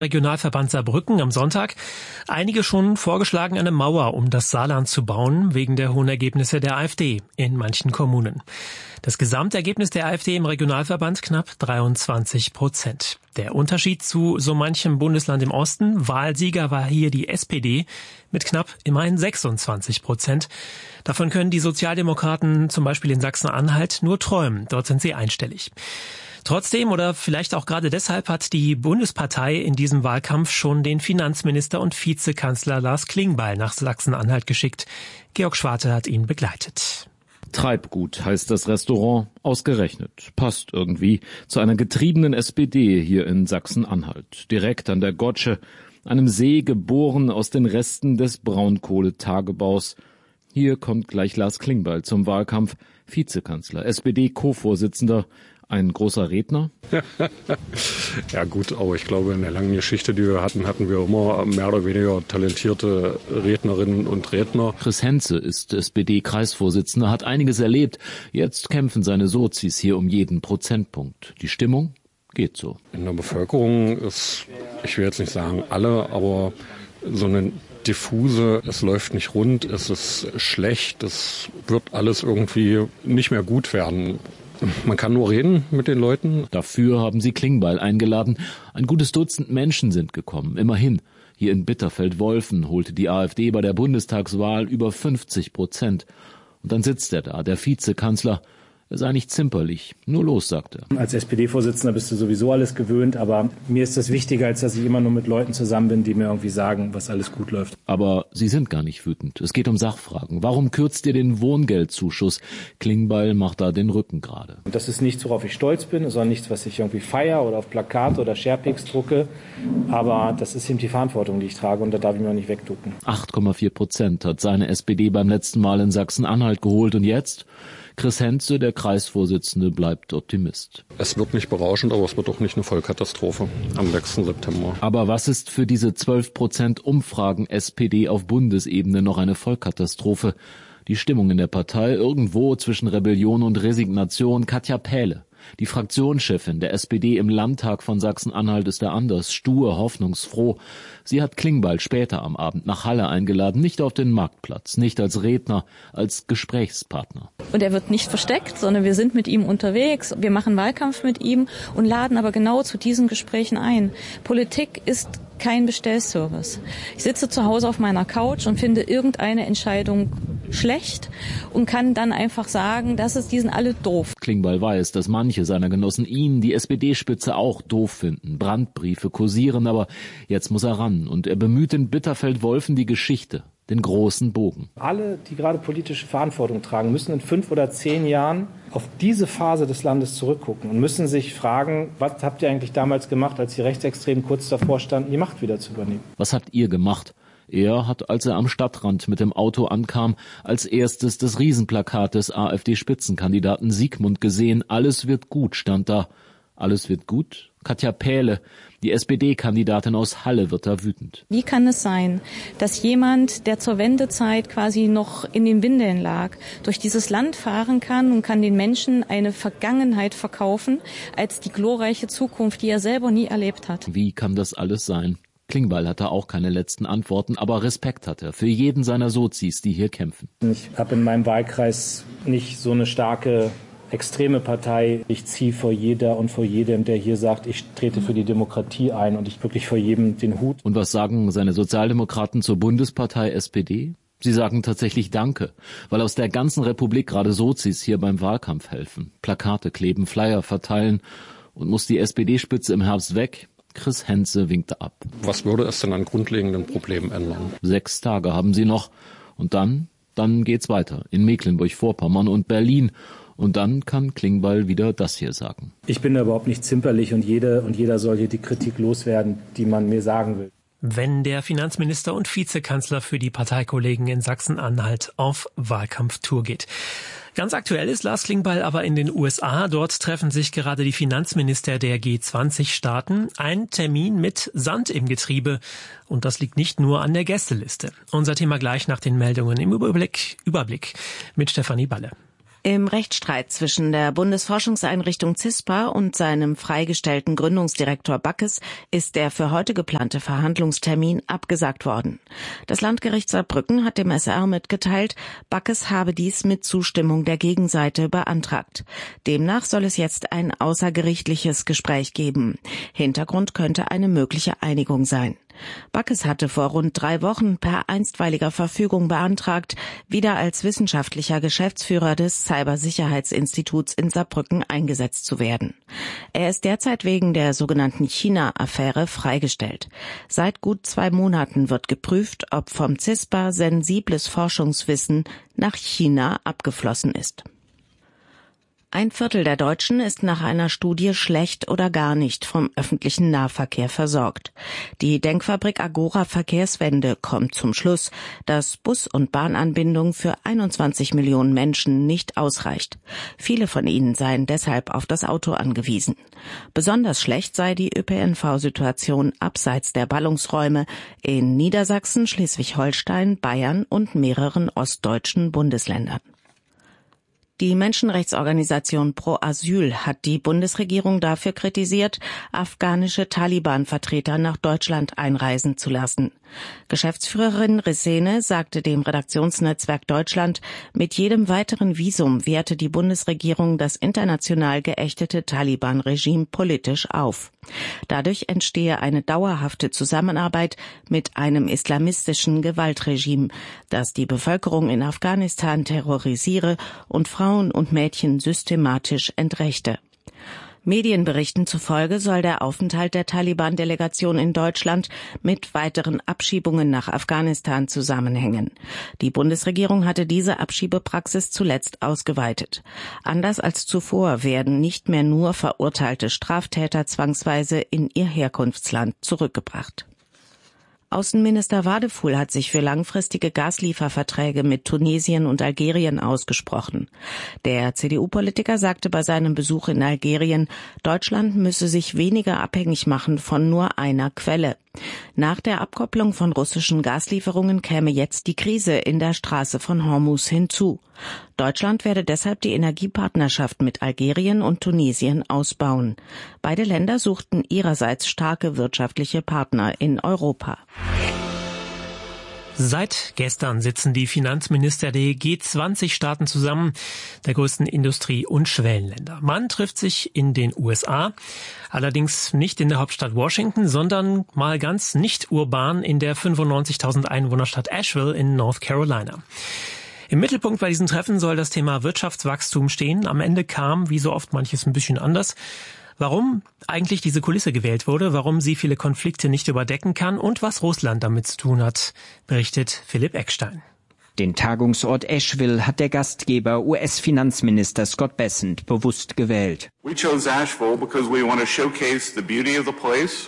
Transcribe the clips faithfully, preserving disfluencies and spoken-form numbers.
Regionalverband Saarbrücken am Sonntag. Einige schon vorgeschlagen, eine Mauer um das Saarland zu bauen, wegen der hohen Ergebnisse der AfD in manchen Kommunen. Das Gesamtergebnis der AfD im Regionalverband knapp dreiundzwanzig Prozent. Der Unterschied zu so manchem Bundesland im Osten, Wahlsieger war hier die S P D mit knapp immerhin sechsundzwanzig Prozent. Davon können die Sozialdemokraten zum Beispiel in Sachsen-Anhalt nur träumen. Dort sind sie einstellig. Trotzdem oder vielleicht auch gerade deshalb hat die Bundespartei in diesem Wahlkampf schon den Finanzminister und Vizekanzler Lars Klingbeil nach Sachsen-Anhalt geschickt. Georg Schwarte hat ihn begleitet. Treibgut heißt das Restaurant, ausgerechnet. Passt irgendwie zu einer getriebenen S P D hier in Sachsen-Anhalt. Direkt an der Gotsche, einem See geboren aus den Resten des Braunkohletagebaus. Hier kommt gleich Lars Klingbeil zum Wahlkampf, Vizekanzler, S P D-Co-Vorsitzender. Ein großer Redner? Ja gut, aber ich glaube, in der langen Geschichte, die wir hatten, hatten wir immer mehr oder weniger talentierte Rednerinnen und Redner. Chris Henze ist S P D-Kreisvorsitzender, hat einiges erlebt. Jetzt kämpfen seine Sozis hier um jeden Prozentpunkt. Die Stimmung geht so. In der Bevölkerung ist, ich will jetzt nicht sagen alle, aber so eine diffuse, es läuft nicht rund, es ist schlecht, es wird alles irgendwie nicht mehr gut werden. Man kann nur reden mit den Leuten. Dafür haben sie Klingbeil eingeladen. Ein gutes Dutzend Menschen sind gekommen, immerhin. Hier in Bitterfeld-Wolfen holte die AfD bei der Bundestagswahl über fünfzig Prozent. Und dann sitzt er da, der Vizekanzler. Er sei nicht zimperlich, nur los, sagt er. Als S P D-Vorsitzender bist du sowieso alles gewöhnt, aber mir ist das wichtiger, als dass ich immer nur mit Leuten zusammen bin, die mir irgendwie sagen, was alles gut läuft. Aber Sie sind gar nicht wütend. Es geht um Sachfragen. Warum kürzt ihr den Wohngeldzuschuss? Klingbeil macht da den Rücken gerade. Und das ist nichts, worauf ich stolz bin, sondern nichts, was ich irgendwie feiere oder auf Plakate oder Sharepics drucke. Aber das ist eben die Verantwortung, die ich trage, und da darf ich mir auch nicht wegducken. acht Komma vier Prozent hat seine S P D beim letzten Mal in Sachsen-Anhalt geholt. Und jetzt? Chris Henze, der Kreisvorsitzende, bleibt Optimist. Es wird nicht berauschend, aber es wird auch nicht eine Vollkatastrophe am sechsten September. Aber was ist für diese zwölf Prozent Umfragen S P D auf Bundesebene noch eine Vollkatastrophe? Die Stimmung in der Partei irgendwo zwischen Rebellion und Resignation. Katja Pähle, die Fraktionschefin der S P D im Landtag von Sachsen-Anhalt, ist da anders, stur, hoffnungsfroh. Sie hat Klingbeil später am Abend nach Halle eingeladen, nicht auf den Marktplatz, nicht als Redner, als Gesprächspartner. Und er wird nicht versteckt, sondern wir sind mit ihm unterwegs, wir machen Wahlkampf mit ihm und laden aber genau zu diesen Gesprächen ein. Politik ist kein Bestellservice. Ich sitze zu Hause auf meiner Couch und finde irgendeine Entscheidung schlecht und kann dann einfach sagen, das ist, die sind alle doof. Klingbeil weiß, dass manche seiner Genossen ihn, die S P D-Spitze, auch doof finden. Brandbriefe kursieren, aber jetzt muss er ran und er bemüht in Bitterfeld-Wolfen die Geschichte, den großen Bogen. Alle, die gerade politische Verantwortung tragen, müssen in fünf oder zehn Jahren auf diese Phase des Landes zurückgucken und müssen sich fragen, was habt ihr eigentlich damals gemacht, als die Rechtsextremen kurz davor standen, die Macht wieder zu übernehmen? Was habt ihr gemacht? Er hat, als er am Stadtrand mit dem Auto ankam, als erstes das Riesenplakat des AfD-Spitzenkandidaten Siegmund gesehen. Alles wird gut, stand da. Alles wird gut? Katja Pähle, die S P D-Kandidatin aus Halle, wird da wütend. Wie kann es sein, dass jemand, der zur Wendezeit quasi noch in den Windeln lag, durch dieses Land fahren kann und kann den Menschen eine Vergangenheit verkaufen als die glorreiche Zukunft, die er selber nie erlebt hat? Wie kann das alles sein? Klingbeil hatte auch keine letzten Antworten, aber Respekt hat er für jeden seiner Sozis, die hier kämpfen. Ich habe in meinem Wahlkreis nicht so eine starke extreme Partei. Ich ziehe vor jeder und vor jedem, der hier sagt, ich trete für die Demokratie ein, und ich wirklich vor jedem den Hut. Und was sagen seine Sozialdemokraten zur Bundespartei S P D? Sie sagen tatsächlich Danke, weil aus der ganzen Republik gerade Sozis hier beim Wahlkampf helfen. Plakate kleben, Flyer verteilen. Und muss die S P D-Spitze im Herbst weg? Chris Henze winkte ab. Was würde es denn an grundlegenden Problemen ändern? Sechs Tage haben sie noch. Und dann, dann geht's weiter. In Mecklenburg-Vorpommern und Berlin. Und dann kann Klingbeil wieder das hier sagen. Ich bin da überhaupt nicht zimperlich, und jede und jeder soll hier die Kritik loswerden, die man mir sagen will. Wenn der Finanzminister und Vizekanzler für die Parteikollegen in Sachsen-Anhalt auf Wahlkampftour geht. Ganz aktuell ist Lars Klingbeil aber in den U S A. Dort treffen sich gerade die Finanzminister der G zwanzig Staaten. Ein Termin mit Sand im Getriebe. Und das liegt nicht nur an der Gästeliste. Unser Thema gleich nach den Meldungen im Überblick, Überblick mit Stefanie Balle. Im Rechtsstreit zwischen der Bundesforschungseinrichtung CISPA und seinem freigestellten Gründungsdirektor Backes ist der für heute geplante Verhandlungstermin abgesagt worden. Das Landgericht Saarbrücken hat dem S R mitgeteilt, Backes habe dies mit Zustimmung der Gegenseite beantragt. Demnach soll es jetzt ein außergerichtliches Gespräch geben. Hintergrund könnte eine mögliche Einigung sein. Backes hatte vor rund drei Wochen per einstweiliger Verfügung beantragt, wieder als wissenschaftlicher Geschäftsführer des Cybersicherheitsinstituts in Saarbrücken eingesetzt zu werden. Er ist derzeit wegen der sogenannten China-Affäre freigestellt. Seit gut zwei Monaten wird geprüft, ob vom CISPA sensibles Forschungswissen nach China abgeflossen ist. Ein Viertel der Deutschen ist nach einer Studie schlecht oder gar nicht vom öffentlichen Nahverkehr versorgt. Die Denkfabrik Agora Verkehrswende kommt zum Schluss, dass Bus- und Bahnanbindung für einundzwanzig Millionen Menschen nicht ausreicht. Viele von ihnen seien deshalb auf das Auto angewiesen. Besonders schlecht sei die Ö P N V-Situation abseits der Ballungsräume in Niedersachsen, Schleswig-Holstein, Bayern und mehreren ostdeutschen Bundesländern. Die Menschenrechtsorganisation Pro Asyl hat die Bundesregierung dafür kritisiert, afghanische Taliban-Vertreter nach Deutschland einreisen zu lassen. Geschäftsführerin Resene sagte dem Redaktionsnetzwerk Deutschland, mit jedem weiteren Visum werte die Bundesregierung das international geächtete Taliban-Regime politisch auf. Dadurch entstehe eine dauerhafte Zusammenarbeit mit einem islamistischen Gewaltregime, das die Bevölkerung in Afghanistan terrorisiere und Frauen und Mädchen systematisch entrechte. Medienberichten zufolge soll der Aufenthalt der Taliban-Delegation in Deutschland mit weiteren Abschiebungen nach Afghanistan zusammenhängen. Die Bundesregierung hatte diese Abschiebepraxis zuletzt ausgeweitet. Anders als zuvor werden nicht mehr nur verurteilte Straftäter zwangsweise in ihr Herkunftsland zurückgebracht. Außenminister Wadefuhl hat sich für langfristige Gaslieferverträge mit Tunesien und Algerien ausgesprochen. Der C D U-Politiker sagte bei seinem Besuch in Algerien, Deutschland müsse sich weniger abhängig machen von nur einer Quelle. Nach der Abkopplung von russischen Gaslieferungen käme jetzt die Krise in der Straße von Hormuz hinzu. Deutschland werde deshalb die Energiepartnerschaft mit Algerien und Tunesien ausbauen. Beide Länder suchten ihrerseits starke wirtschaftliche Partner in Europa. Seit gestern sitzen die Finanzminister der G zwanzig Staaten zusammen, der größten Industrie- und Schwellenländer. Man trifft sich in den U S A, allerdings nicht in der Hauptstadt Washington, sondern mal ganz nicht urban in der fünfundneunzigtausend Einwohnerstadt Asheville in North Carolina. Im Mittelpunkt bei diesen Treffen soll das Thema Wirtschaftswachstum stehen. Am Ende kam, wie so oft, manches ein bisschen anders. Warum eigentlich diese Kulisse gewählt wurde, warum sie viele Konflikte nicht überdecken kann und was Russland damit zu tun hat, berichtet Philipp Eckstein. Den Tagungsort Asheville hat der Gastgeber U S-Finanzminister Scott Bessent bewusst gewählt. We chose Asheville because we want to showcase the beauty of the place.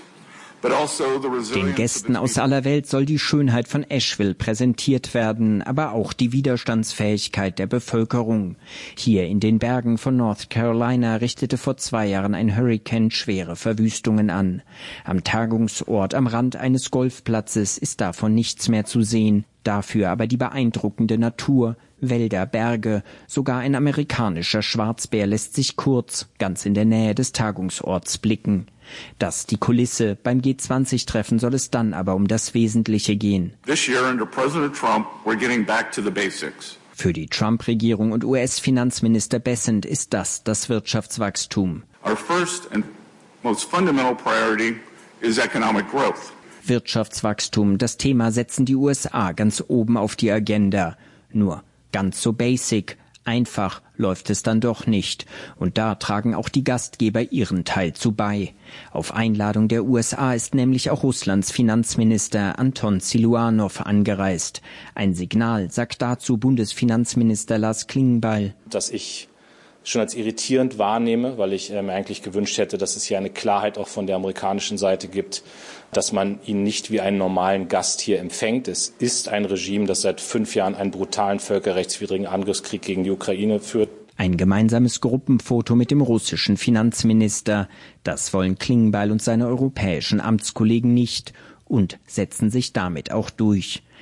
Den Gästen aus aller Welt soll die Schönheit von Asheville präsentiert werden, aber auch die Widerstandsfähigkeit der Bevölkerung. Hier in den Bergen von North Carolina richtete vor zwei Jahren ein Hurrikan schwere Verwüstungen an. Am Tagungsort am Rand eines Golfplatzes ist davon nichts mehr zu sehen. Dafür aber die beeindruckende Natur, Wälder, Berge, sogar ein amerikanischer Schwarzbär lässt sich kurz, ganz in der Nähe des Tagungsorts blicken. Das die Kulisse, beim G zwanzig Treffen soll es dann aber um das Wesentliche gehen. This year under President Trump, we're getting back to the basics. Für die Trump-Regierung und U S-Finanzminister Bessent ist das das Wirtschaftswachstum. Our first and most fundamental priority is economic growth. Wirtschaftswachstum, das Thema setzen die U S A ganz oben auf die Agenda. Nur ganz so basic, einfach läuft es dann doch nicht. Und da tragen auch die Gastgeber ihren Teil zu bei. Auf Einladung der U S A ist nämlich auch Russlands Finanzminister Anton Siluanow angereist. Ein Signal, sagt dazu Bundesfinanzminister Lars Klingbeil. Dass ich schon als irritierend wahrnehme, weil ich mir eigentlich gewünscht hätte, dass es hier eine Klarheit auch von der amerikanischen Seite gibt, dass man ihn nicht wie einen normalen Gast hier empfängt. Es ist ein Regime, das seit fünf Jahren einen brutalen völkerrechtswidrigen Angriffskrieg gegen die Ukraine führt. Ein gemeinsames Gruppenfoto mit dem russischen Finanzminister. Das wollen Klingbeil und seine europäischen Amtskollegen nicht und setzen sich damit auch durch.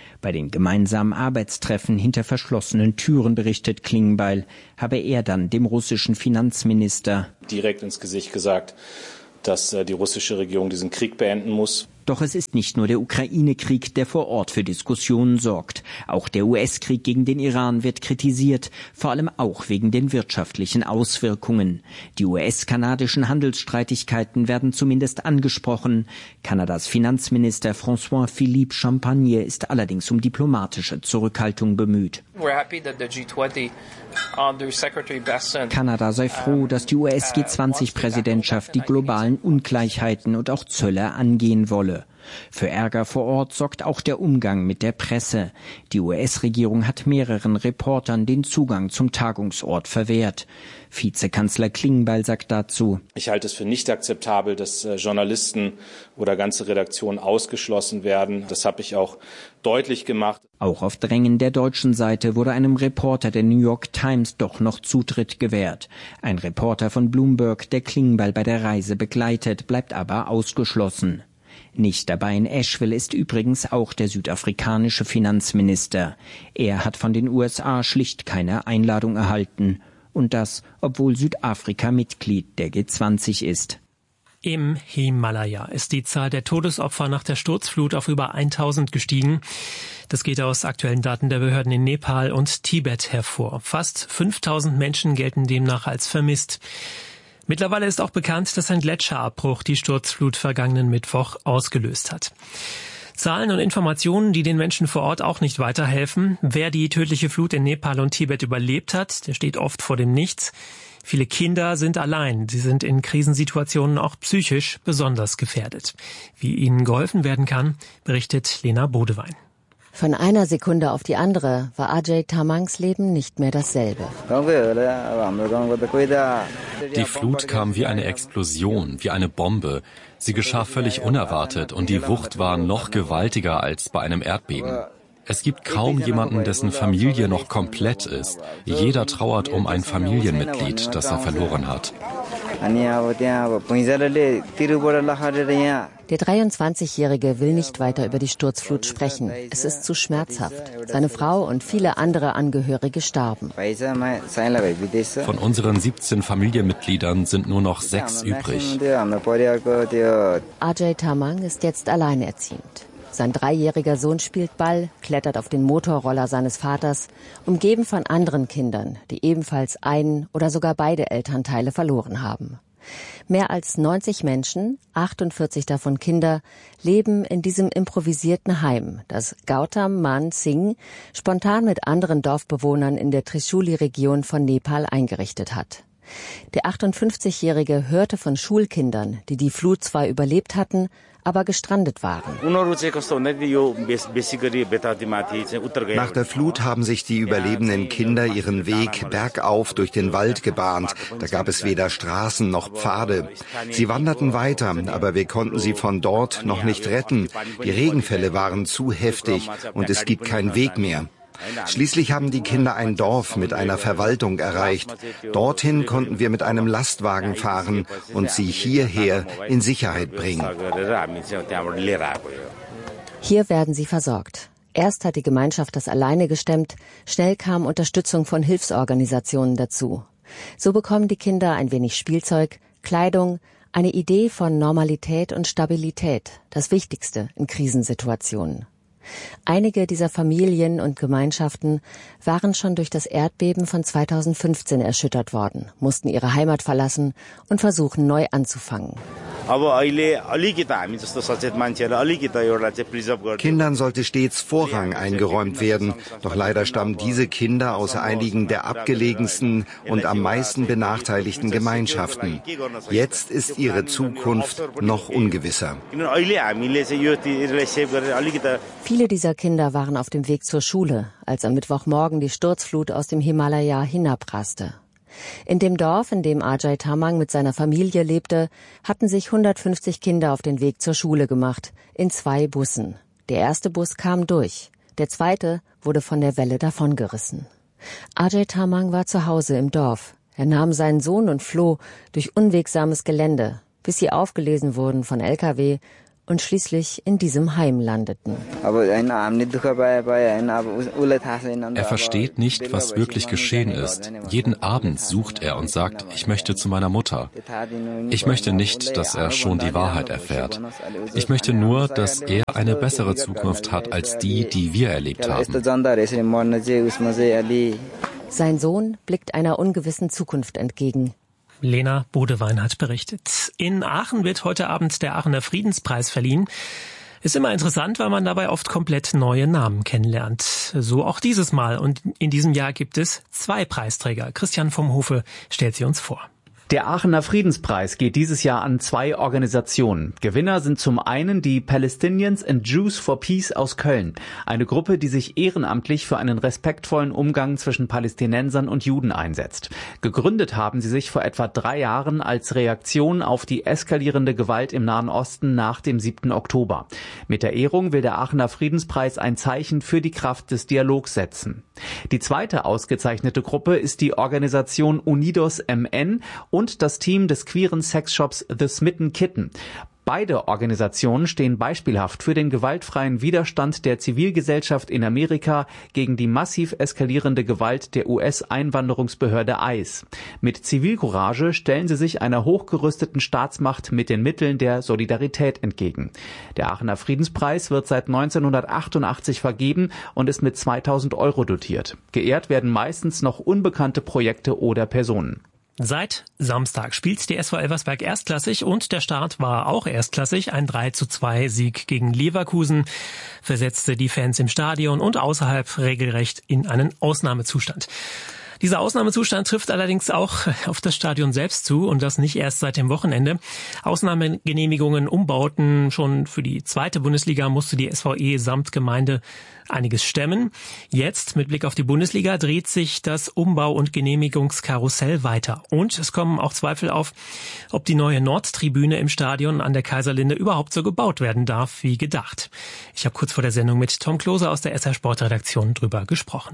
Bei den gemeinsamen Arbeitstreffen hinter verschlossenen Türen, berichtet Klingbeil, habe er dann dem russischen Finanzminister direkt ins Gesicht gesagt, dass die russische Regierung diesen Krieg beenden muss. Doch es ist nicht nur der Ukraine-Krieg, der vor Ort für Diskussionen sorgt. Auch der U S-Krieg gegen den Iran wird kritisiert, vor allem auch wegen den wirtschaftlichen Auswirkungen. Die U S-kanadischen Handelsstreitigkeiten werden zumindest angesprochen. Kanadas Finanzminister François Philippe Champagne ist allerdings um diplomatische Zurückhaltung bemüht. Kanada sei froh, dass die U S G zwanzig Präsidentschaft die globalen Ungleichheiten und auch Zölle angehen wolle. Für Ärger vor Ort sorgt auch der Umgang mit der Presse. Die U S-Regierung hat mehreren Reportern den Zugang zum Tagungsort verwehrt. Vizekanzler Klingbeil sagt dazu: Ich halte es für nicht akzeptabel, dass äh, Journalisten oder ganze Redaktionen ausgeschlossen werden. Das habe ich auch deutlich gemacht. Auch auf Drängen der deutschen Seite wurde einem Reporter der New York Times doch noch Zutritt gewährt. Ein Reporter von Bloomberg, der Klingbeil bei der Reise begleitet, bleibt aber ausgeschlossen. Nicht dabei in Asheville ist übrigens auch der südafrikanische Finanzminister. Er hat von den U S A schlicht keine Einladung erhalten. Und das, obwohl Südafrika Mitglied der G zwanzig ist. Im Himalaya ist die Zahl der Todesopfer nach der Sturzflut auf über tausend gestiegen. Das geht aus aktuellen Daten der Behörden in Nepal und Tibet hervor. Fast fünftausend Menschen gelten demnach als vermisst. Mittlerweile ist auch bekannt, dass ein Gletscherabbruch die Sturzflut vergangenen Mittwoch ausgelöst hat. Zahlen und Informationen, die den Menschen vor Ort auch nicht weiterhelfen. Wer die tödliche Flut in Nepal und Tibet überlebt hat, der steht oft vor dem Nichts. Viele Kinder sind allein. Sie sind in Krisensituationen auch psychisch besonders gefährdet. Wie ihnen geholfen werden kann, berichtet Lena Bodewein. Von einer Sekunde auf die andere war Ajay Tamangs Leben nicht mehr dasselbe. Die Flut kam wie eine Explosion, wie eine Bombe. Sie geschah völlig unerwartet und die Wucht war noch gewaltiger als bei einem Erdbeben. Es gibt kaum jemanden, dessen Familie noch komplett ist. Jeder trauert um ein Familienmitglied, das er verloren hat. Der dreiundzwanzigjährige will nicht weiter über die Sturzflut sprechen. Es ist zu schmerzhaft. Seine Frau und viele andere Angehörige starben. Von unseren siebzehn Familienmitgliedern sind nur noch sechs übrig. Ajay Tamang ist jetzt alleinerziehend. Sein dreijähriger Sohn spielt Ball, klettert auf den Motorroller seines Vaters, umgeben von anderen Kindern, die ebenfalls einen oder sogar beide Elternteile verloren haben. Mehr als neunzig Menschen, achtundvierzig davon Kinder, leben in diesem improvisierten Heim, das Gautam Man Singh spontan mit anderen Dorfbewohnern in der Trishuli-Region von Nepal eingerichtet hat. Der achtundfünfzigjährige hörte von Schulkindern, die die Flut zwar überlebt hatten, aber gestrandet waren. Nach der Flut haben sich die überlebenden Kinder ihren Weg bergauf durch den Wald gebahnt. Da gab es weder Straßen noch Pfade. Sie wanderten weiter, aber wir konnten sie von dort noch nicht retten. Die Regenfälle waren zu heftig und es gibt keinen Weg mehr. Schließlich haben die Kinder ein Dorf mit einer Verwaltung erreicht. Dorthin konnten wir mit einem Lastwagen fahren und sie hierher in Sicherheit bringen. Hier werden sie versorgt. Erst hat die Gemeinschaft das alleine gestemmt, schnell kam Unterstützung von Hilfsorganisationen dazu. So bekommen die Kinder ein wenig Spielzeug, Kleidung, eine Idee von Normalität und Stabilität, das Wichtigste in Krisensituationen. Einige dieser Familien und Gemeinschaften waren schon durch das Erdbeben von zweitausendfünfzehn erschüttert worden, mussten ihre Heimat verlassen und versuchen, neu anzufangen. Kindern sollte stets Vorrang eingeräumt werden, doch leider stammen diese Kinder aus einigen der abgelegensten und am meisten benachteiligten Gemeinschaften. Jetzt ist ihre Zukunft noch ungewisser. Viele dieser Kinder waren auf dem Weg zur Schule, als am Mittwochmorgen die Sturzflut aus dem Himalaya hinabraste. In dem Dorf, in dem Ajay Tamang mit seiner Familie lebte, hatten sich hundertfünfzig Kinder auf den Weg zur Schule gemacht, in zwei Bussen. Der erste Bus kam durch, der zweite wurde von der Welle davongerissen. Ajay Tamang war zu Hause im Dorf. Er nahm seinen Sohn und floh durch unwegsames Gelände, bis sie aufgelesen wurden von L K W und schließlich in diesem Heim landeten. Er versteht nicht, was wirklich geschehen ist. Jeden Abend sucht er und sagt, ich möchte zu meiner Mutter. Ich möchte nicht, dass er schon die Wahrheit erfährt. Ich möchte nur, dass er eine bessere Zukunft hat als die, die wir erlebt haben. Sein Sohn blickt einer ungewissen Zukunft entgegen. Lena Bodewein hat berichtet. In Aachen wird heute Abend der Aachener Friedenspreis verliehen. Ist immer interessant, weil man dabei oft komplett neue Namen kennenlernt. So auch dieses Mal. Und in diesem Jahr gibt es zwei Preisträger. Christian vom Hofe stellt sie uns vor. Der Aachener Friedenspreis geht dieses Jahr an zwei Organisationen. Gewinner sind zum einen die Palestinians and Jews for Peace aus Köln, eine Gruppe, die sich ehrenamtlich für einen respektvollen Umgang zwischen Palästinensern und Juden einsetzt. Gegründet haben sie sich vor etwa drei Jahren als Reaktion auf die eskalierende Gewalt im Nahen Osten nach dem siebten Oktober. Mit der Ehrung will der Aachener Friedenspreis ein Zeichen für die Kraft des Dialogs setzen. Die zweite ausgezeichnete Gruppe ist die Organisation Unidos M N und das Team des queeren Sexshops The Smitten Kitten. Beide Organisationen stehen beispielhaft für den gewaltfreien Widerstand der Zivilgesellschaft in Amerika gegen die massiv eskalierende Gewalt der U S-Einwanderungsbehörde I C E. Mit Zivilcourage stellen sie sich einer hochgerüsteten Staatsmacht mit den Mitteln der Solidarität entgegen. Der Aachener Friedenspreis wird seit neunzehnhundertachtundachtzig vergeben und ist mit zweitausend Euro dotiert. Geehrt werden meistens noch unbekannte Projekte oder Personen. Seit Samstag spielt die S V Elversberg erstklassig und der Start war auch erstklassig. Ein drei zu zwei Sieg gegen Leverkusen versetzte die Fans im Stadion und außerhalb regelrecht in einen Ausnahmezustand. Dieser Ausnahmezustand trifft allerdings auch auf das Stadion selbst zu und das nicht erst seit dem Wochenende. Ausnahmegenehmigungen, Umbauten, schon für die zweite Bundesliga musste die S V E samt Gemeinde einiges stemmen. Jetzt, mit Blick auf die Bundesliga, dreht sich das Umbau- und Genehmigungskarussell weiter. Und es kommen auch Zweifel auf, ob die neue Nordtribüne im Stadion an der Kaiserlinde überhaupt so gebaut werden darf, wie gedacht. Ich habe kurz vor der Sendung mit Tom Klose aus der S R Sportredaktion drüber gesprochen.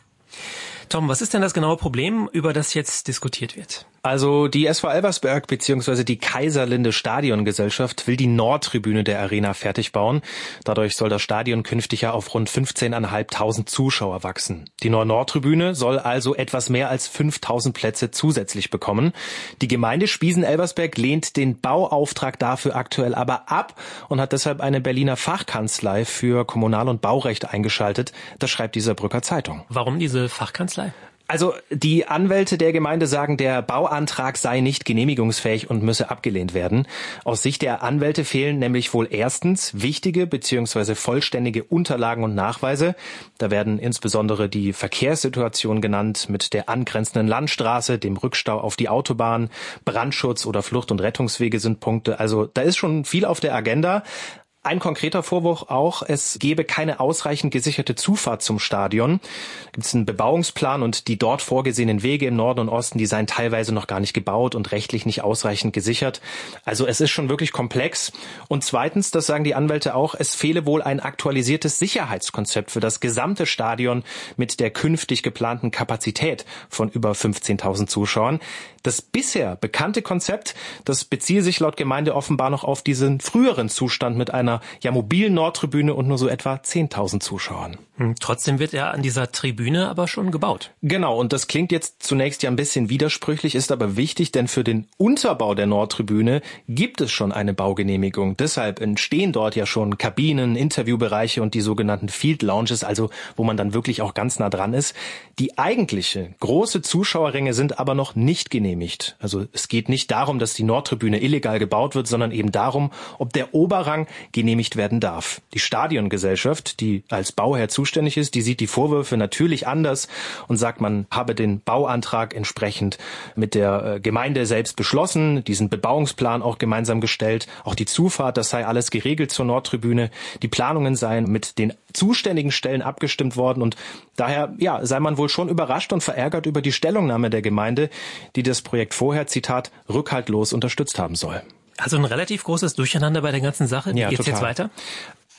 Tom, was ist denn das genaue Problem, über das jetzt diskutiert wird? Also die S V Elversberg bzw. die Kaiserlinde Stadiongesellschaft will die Nordtribüne der Arena fertig bauen. Dadurch soll das Stadion künftig ja auf rund fünfzehntausendfünfhundert Zuschauer wachsen. Die neue Nordtribüne soll also etwas mehr als fünftausend Plätze zusätzlich bekommen. Die Gemeinde Spiesen-Elversberg lehnt den Bauauftrag dafür aktuell aber ab und hat deshalb eine Berliner Fachkanzlei für Kommunal- und Baurecht eingeschaltet. Das schreibt die Saarbrücker Zeitung. Warum diese Fachkanzlei? Also die Anwälte der Gemeinde sagen, der Bauantrag sei nicht genehmigungsfähig und müsse abgelehnt werden. Aus Sicht der Anwälte fehlen nämlich wohl erstens wichtige bzw. vollständige Unterlagen und Nachweise. Da werden insbesondere die Verkehrssituation genannt mit der angrenzenden Landstraße, dem Rückstau auf die Autobahn, Brandschutz oder Flucht- und Rettungswege sind Punkte. Also da ist schon viel auf der Agenda. Ein konkreter Vorwurf auch, es gebe keine ausreichend gesicherte Zufahrt zum Stadion. Gibt es einen Bebauungsplan und die dort vorgesehenen Wege im Norden und Osten, die seien teilweise noch gar nicht gebaut und rechtlich nicht ausreichend gesichert. Also es ist schon wirklich komplex. Und zweitens, das sagen die Anwälte auch, es fehle wohl ein aktualisiertes Sicherheitskonzept für das gesamte Stadion mit der künftig geplanten Kapazität von über fünfzehntausend Zuschauern. Das bisher bekannte Konzept, das beziehe sich laut Gemeinde offenbar noch auf diesen früheren Zustand mit einer ja mobilen Nordtribüne und nur so etwa zehntausend Zuschauern. Hm, trotzdem wird ja an dieser Tribüne aber schon gebaut. Genau, und das klingt jetzt zunächst ja ein bisschen widersprüchlich, ist aber wichtig, denn für den Unterbau der Nordtribüne gibt es schon eine Baugenehmigung. Deshalb entstehen dort ja schon Kabinen, Interviewbereiche und die sogenannten Field Lounges, also wo man dann wirklich auch ganz nah dran ist. Die eigentliche große Zuschauerränge sind aber noch nicht genehmigt. Also es geht nicht darum, dass die Nordtribüne illegal gebaut wird, sondern eben darum, ob der Oberrang genehmigt werden darf. Die Stadiongesellschaft, die als Bauherr zuständig ist, die sieht die Vorwürfe natürlich anders und sagt, man habe den Bauantrag entsprechend mit der Gemeinde selbst beschlossen, diesen Bebauungsplan auch gemeinsam gestellt, auch die Zufahrt, das sei alles geregelt zur Nordtribüne, die Planungen seien mit den zuständigen Stellen abgestimmt worden und daher ja, sei man wohl schon überrascht und verärgert über die Stellungnahme der Gemeinde, die das Projekt vorher, Zitat, rückhaltlos unterstützt haben soll. Also ein relativ großes Durcheinander bei der ganzen Sache. Wie ja, geht's total. Jetzt weiter?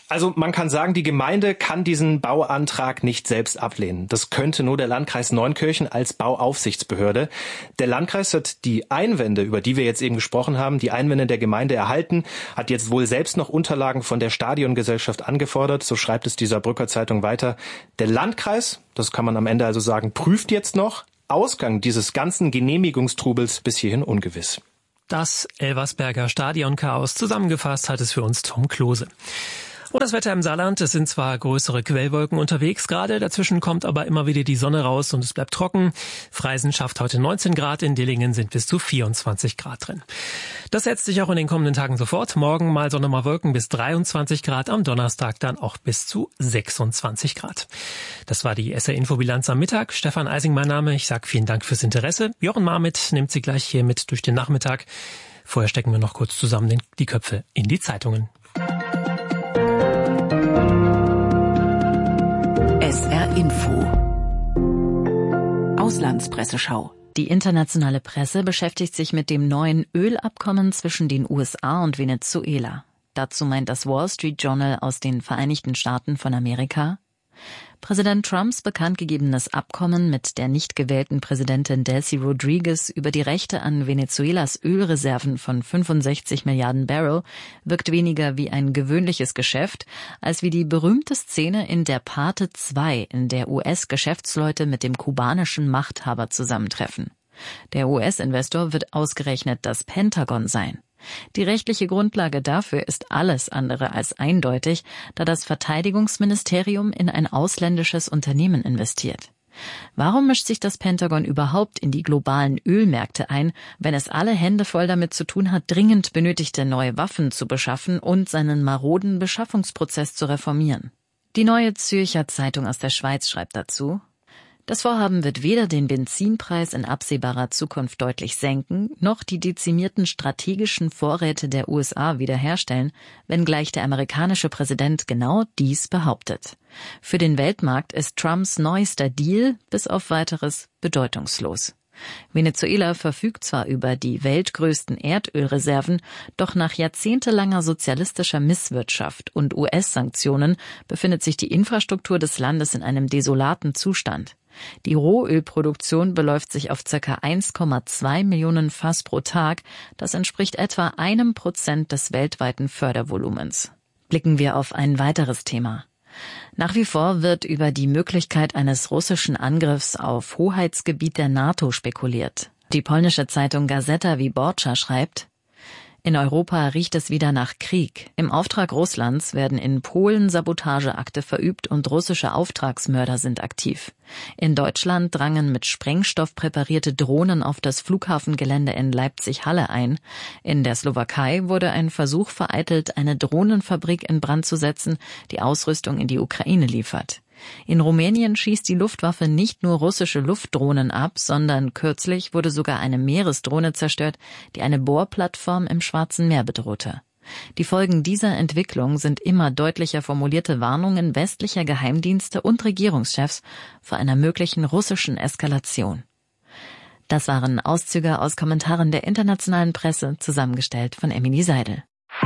Also man kann sagen, die Gemeinde kann diesen Bauantrag nicht selbst ablehnen. Das könnte nur der Landkreis Neunkirchen als Bauaufsichtsbehörde. Der Landkreis hat die Einwände, über die wir jetzt eben gesprochen haben, die Einwände der Gemeinde erhalten, hat jetzt wohl selbst noch Unterlagen von der Stadiongesellschaft angefordert. So schreibt es die Saarbrücker Zeitung weiter. Der Landkreis, das kann man am Ende also sagen, prüft jetzt noch. Ausgang dieses ganzen Genehmigungstrubels bis hierhin ungewiss. Das Elversberger Stadionchaos zusammengefasst hat es für uns Tom Klose. Und das Wetter im Saarland, es sind zwar größere Quellwolken unterwegs gerade, dazwischen kommt aber immer wieder die Sonne raus und es bleibt trocken. Freisen schafft heute neunzehn Grad, in Dillingen sind bis zu vierundzwanzig Grad drin. Das setzt sich auch in den kommenden Tagen sofort. Morgen mal Sonne, mal Wolken bis dreiundzwanzig Grad, am Donnerstag dann auch bis zu sechsundzwanzig Grad. Das war die S R-Infobilanz am Mittag. Stefan Eising mein Name, ich sage vielen Dank fürs Interesse. Jochen Marmit nimmt Sie gleich hier mit durch den Nachmittag. Vorher stecken wir noch kurz zusammen die Köpfe in die Zeitungen. S R Info. Auslandspresseschau. Die internationale Presse beschäftigt sich mit dem neuen Ölabkommen zwischen den U S A und Venezuela. Dazu meint das Wall Street Journal aus den Vereinigten Staaten von Amerika: Präsident Trumps bekanntgegebenes Abkommen mit der nicht gewählten Präsidentin Delcy Rodriguez über die Rechte an Venezuelas Ölreserven von fünfundsechzig Milliarden Barrel wirkt weniger wie ein gewöhnliches Geschäft, als wie die berühmte Szene in Der Pate zwei, in der U S-Geschäftsleute mit dem kubanischen Machthaber zusammentreffen. Der U S-Investor wird ausgerechnet das Pentagon sein. Die rechtliche Grundlage dafür ist alles andere als eindeutig, da das Verteidigungsministerium in ein ausländisches Unternehmen investiert. Warum mischt sich das Pentagon überhaupt in die globalen Ölmärkte ein, wenn es alle Hände voll damit zu tun hat, dringend benötigte neue Waffen zu beschaffen und seinen maroden Beschaffungsprozess zu reformieren? Die Neue Zürcher Zeitung aus der Schweiz schreibt dazu: Das Vorhaben wird weder den Benzinpreis in absehbarer Zukunft deutlich senken, noch die dezimierten strategischen Vorräte der U S A wiederherstellen, wenngleich der amerikanische Präsident genau dies behauptet. Für den Weltmarkt ist Trumps neuester Deal bis auf Weiteres bedeutungslos. Venezuela verfügt zwar über die weltgrößten Erdölreserven, doch nach jahrzehntelanger sozialistischer Misswirtschaft und U S-Sanktionen befindet sich die Infrastruktur des Landes in einem desolaten Zustand. Die Rohölproduktion beläuft sich auf ca. eins Komma zwei Millionen Fass pro Tag. Das entspricht etwa einem Prozent des weltweiten Fördervolumens. Blicken wir auf ein weiteres Thema. Nach wie vor wird über die Möglichkeit eines russischen Angriffs auf Hoheitsgebiet der NATO spekuliert. Die polnische Zeitung Gazeta Wyborcza schreibt: In Europa riecht es wieder nach Krieg. Im Auftrag Russlands werden in Polen Sabotageakte verübt und russische Auftragsmörder sind aktiv. In Deutschland drangen mit Sprengstoff präparierte Drohnen auf das Flughafengelände in Leipzig-Halle ein. In der Slowakei wurde ein Versuch vereitelt, eine Drohnenfabrik in Brand zu setzen, die Ausrüstung in die Ukraine liefert. In Rumänien schießt die Luftwaffe nicht nur russische Luftdrohnen ab, sondern kürzlich wurde sogar eine Meeresdrohne zerstört, die eine Bohrplattform im Schwarzen Meer bedrohte. Die Folgen dieser Entwicklung sind immer deutlicher formulierte Warnungen westlicher Geheimdienste und Regierungschefs vor einer möglichen russischen Eskalation. Das waren Auszüge aus Kommentaren der internationalen Presse, zusammengestellt von Emily Seidel.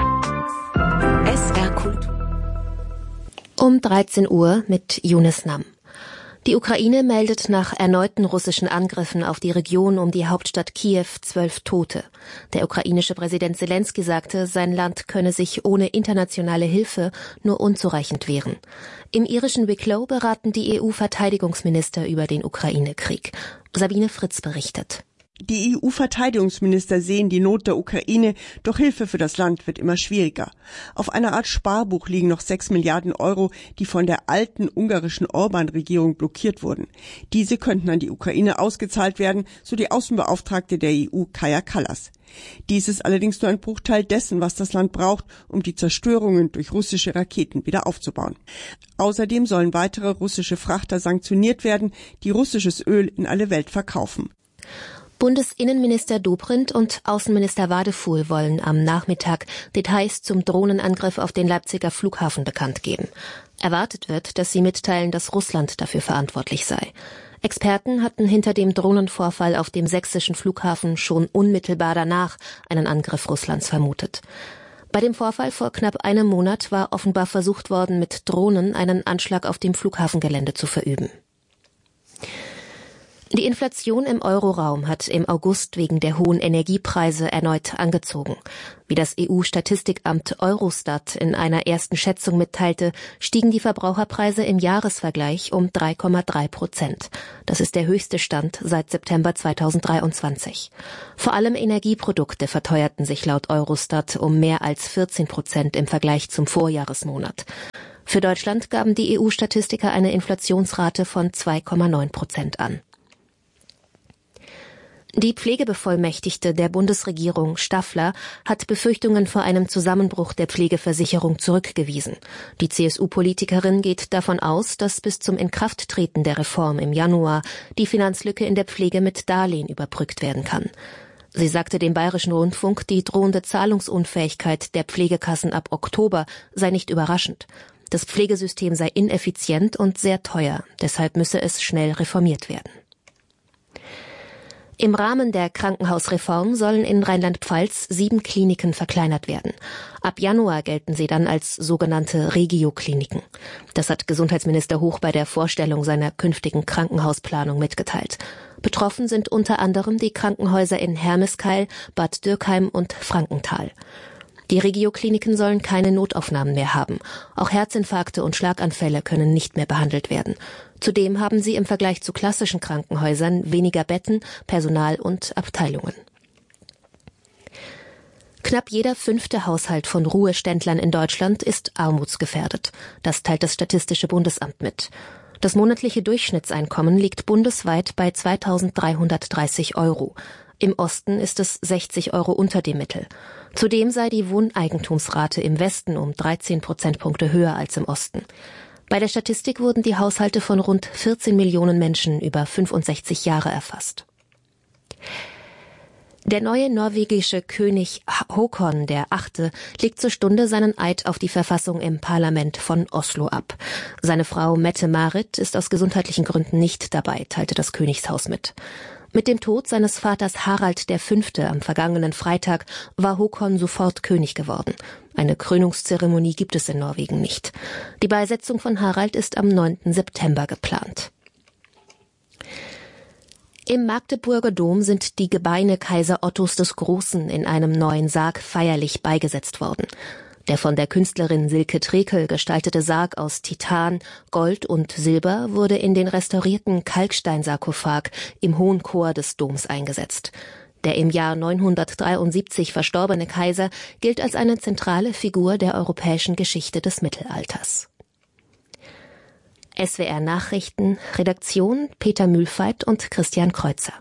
S R Kultur. Um dreizehn Uhr mit Yunus Nam. Die Ukraine meldet nach erneuten russischen Angriffen auf die Region um die Hauptstadt Kiew zwölf Tote. Der ukrainische Präsident Selenskyj sagte, sein Land könne sich ohne internationale Hilfe nur unzureichend wehren. Im irischen Wicklow beraten die E U-Verteidigungsminister über den Ukraine-Krieg. Sabine Fritz berichtet. Die E U-Verteidigungsminister sehen die Not der Ukraine, doch Hilfe für das Land wird immer schwieriger. Auf einer Art Sparbuch liegen noch sechs Milliarden Euro, die von der alten ungarischen Orban-Regierung blockiert wurden. Diese könnten an die Ukraine ausgezahlt werden, so die Außenbeauftragte der E U, Kaja Kallas. Dies ist allerdings nur ein Bruchteil dessen, was das Land braucht, um die Zerstörungen durch russische Raketen wieder aufzubauen. Außerdem sollen weitere russische Frachter sanktioniert werden, die russisches Öl in alle Welt verkaufen. Bundesinnenminister Dobrindt und Außenminister Wadefuhl wollen am Nachmittag Details zum Drohnenangriff auf den Leipziger Flughafen bekannt geben. Erwartet wird, dass sie mitteilen, dass Russland dafür verantwortlich sei. Experten hatten hinter dem Drohnenvorfall auf dem sächsischen Flughafen schon unmittelbar danach einen Angriff Russlands vermutet. Bei dem Vorfall vor knapp einem Monat war offenbar versucht worden, mit Drohnen einen Anschlag auf dem Flughafengelände zu verüben. Die Inflation im Euroraum hat im August wegen der hohen Energiepreise erneut angezogen. Wie das E U-Statistikamt Eurostat in einer ersten Schätzung mitteilte, stiegen die Verbraucherpreise im Jahresvergleich um drei Komma drei Prozent. Das ist der höchste Stand seit September zweitausenddreiundzwanzig. Vor allem Energieprodukte verteuerten sich laut Eurostat um mehr als vierzehn Prozent im Vergleich zum Vorjahresmonat. Für Deutschland gaben die E U-Statistiker eine Inflationsrate von zwei Komma neun Prozent an. Die Pflegebevollmächtigte der Bundesregierung, Staffler, hat Befürchtungen vor einem Zusammenbruch der Pflegeversicherung zurückgewiesen. Die C S U-Politikerin geht davon aus, dass bis zum Inkrafttreten der Reform im Januar die Finanzlücke in der Pflege mit Darlehen überbrückt werden kann. Sie sagte dem Bayerischen Rundfunk, die drohende Zahlungsunfähigkeit der Pflegekassen ab Oktober sei nicht überraschend. Das Pflegesystem sei ineffizient und sehr teuer, deshalb müsse es schnell reformiert werden. Im Rahmen der Krankenhausreform sollen in Rheinland-Pfalz sieben Kliniken verkleinert werden. Ab Januar gelten sie dann als sogenannte Regio-Kliniken. Das hat Gesundheitsminister Hoch bei der Vorstellung seiner künftigen Krankenhausplanung mitgeteilt. Betroffen sind unter anderem die Krankenhäuser in Hermeskeil, Bad Dürkheim und Frankenthal. Die Regio-Kliniken sollen keine Notaufnahmen mehr haben. Auch Herzinfarkte und Schlaganfälle können nicht mehr behandelt werden. Zudem haben sie im Vergleich zu klassischen Krankenhäusern weniger Betten, Personal und Abteilungen. Knapp jeder fünfte Haushalt von Ruheständlern in Deutschland ist armutsgefährdet. Das teilt das Statistische Bundesamt mit. Das monatliche Durchschnittseinkommen liegt bundesweit bei zweitausenddreihundertdreißig Euro. Im Osten ist es sechzig Euro unter dem Mittel. Zudem sei die Wohneigentumsrate im Westen um dreizehn Prozentpunkte höher als im Osten. Bei der Statistik wurden die Haushalte von rund vierzehn Millionen Menschen über fünfundsechzig Jahre erfasst. Der neue norwegische König Håkon der Achte legt zur Stunde seinen Eid auf die Verfassung im Parlament von Oslo ab. Seine Frau Mette-Marit ist aus gesundheitlichen Gründen nicht dabei, teilte das Königshaus mit. Mit dem Tod seines Vaters Harald der Fünfte am vergangenen Freitag war Håkon sofort König geworden. Eine Krönungszeremonie gibt es in Norwegen nicht. Die Beisetzung von Harald ist am neunten September geplant. Im Magdeburger Dom sind die Gebeine Kaiser Ottos des Großen in einem neuen Sarg feierlich beigesetzt worden. Der von der Künstlerin Silke Trekel gestaltete Sarg aus Titan, Gold und Silber wurde in den restaurierten Kalksteinsarkophag im Hohen Chor des Doms eingesetzt. Der im Jahr neunhundertdreiundsiebzig verstorbene Kaiser gilt als eine zentrale Figur der europäischen Geschichte des Mittelalters. S W R Nachrichten, Redaktion Peter Mühlfeit und Christian Kreuzer.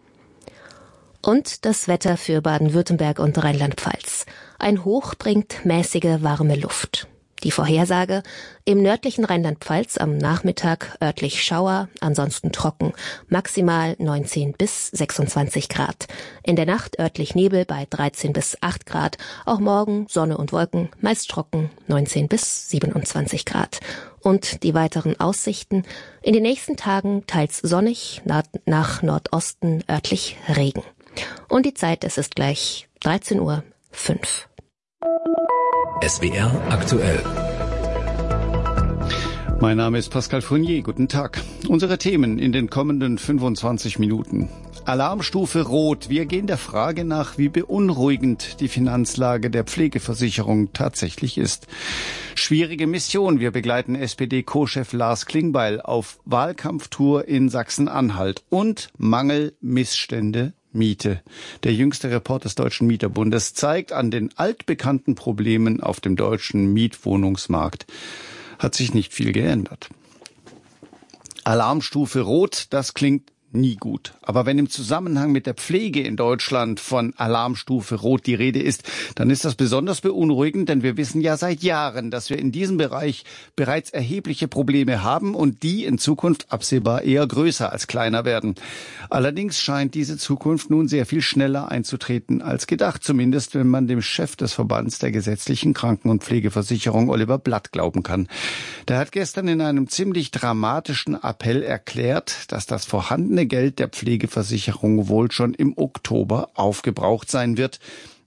Und das Wetter für Baden-Württemberg und Rheinland-Pfalz. Ein Hoch bringt mäßige, warme Luft. Die Vorhersage: im nördlichen Rheinland-Pfalz am Nachmittag örtlich Schauer, ansonsten trocken, maximal neunzehn bis sechsundzwanzig Grad. In der Nacht örtlich Nebel bei dreizehn bis acht Grad. Auch morgen Sonne und Wolken, meist trocken, neunzehn bis siebenundzwanzig Grad. Und die weiteren Aussichten: in den nächsten Tagen teils sonnig, nach Nordosten örtlich Regen. Und die Zeit, es ist gleich dreizehn Uhr fünf. S W R aktuell. Mein Name ist Pascal Fournier. Guten Tag. Unsere Themen in den kommenden fünfundzwanzig Minuten. Alarmstufe Rot. Wir gehen der Frage nach, wie beunruhigend die Finanzlage der Pflegeversicherung tatsächlich ist. Schwierige Mission. Wir begleiten S P D-Co-Chef Lars Klingbeil auf Wahlkampftour in Sachsen-Anhalt. Und Mangel, Missstände, Miete. Der jüngste Report des Deutschen Mieterbundes zeigt, an den altbekannten Problemen auf dem deutschen Mietwohnungsmarkt hat sich nicht viel geändert. Alarmstufe Rot, das klingt nie gut. Aber wenn im Zusammenhang mit der Pflege in Deutschland von Alarmstufe Rot die Rede ist, dann ist das besonders beunruhigend, denn wir wissen ja seit Jahren, dass wir in diesem Bereich bereits erhebliche Probleme haben und die in Zukunft absehbar eher größer als kleiner werden. Allerdings scheint diese Zukunft nun sehr viel schneller einzutreten als gedacht, zumindest wenn man dem Chef des Verbands der gesetzlichen Kranken- und Pflegeversicherung, Oliver Blatt, glauben kann. Der hat gestern in einem ziemlich dramatischen Appell erklärt, dass das vorhandene Geld der Pflegeversicherung wohl schon im Oktober aufgebraucht sein wird.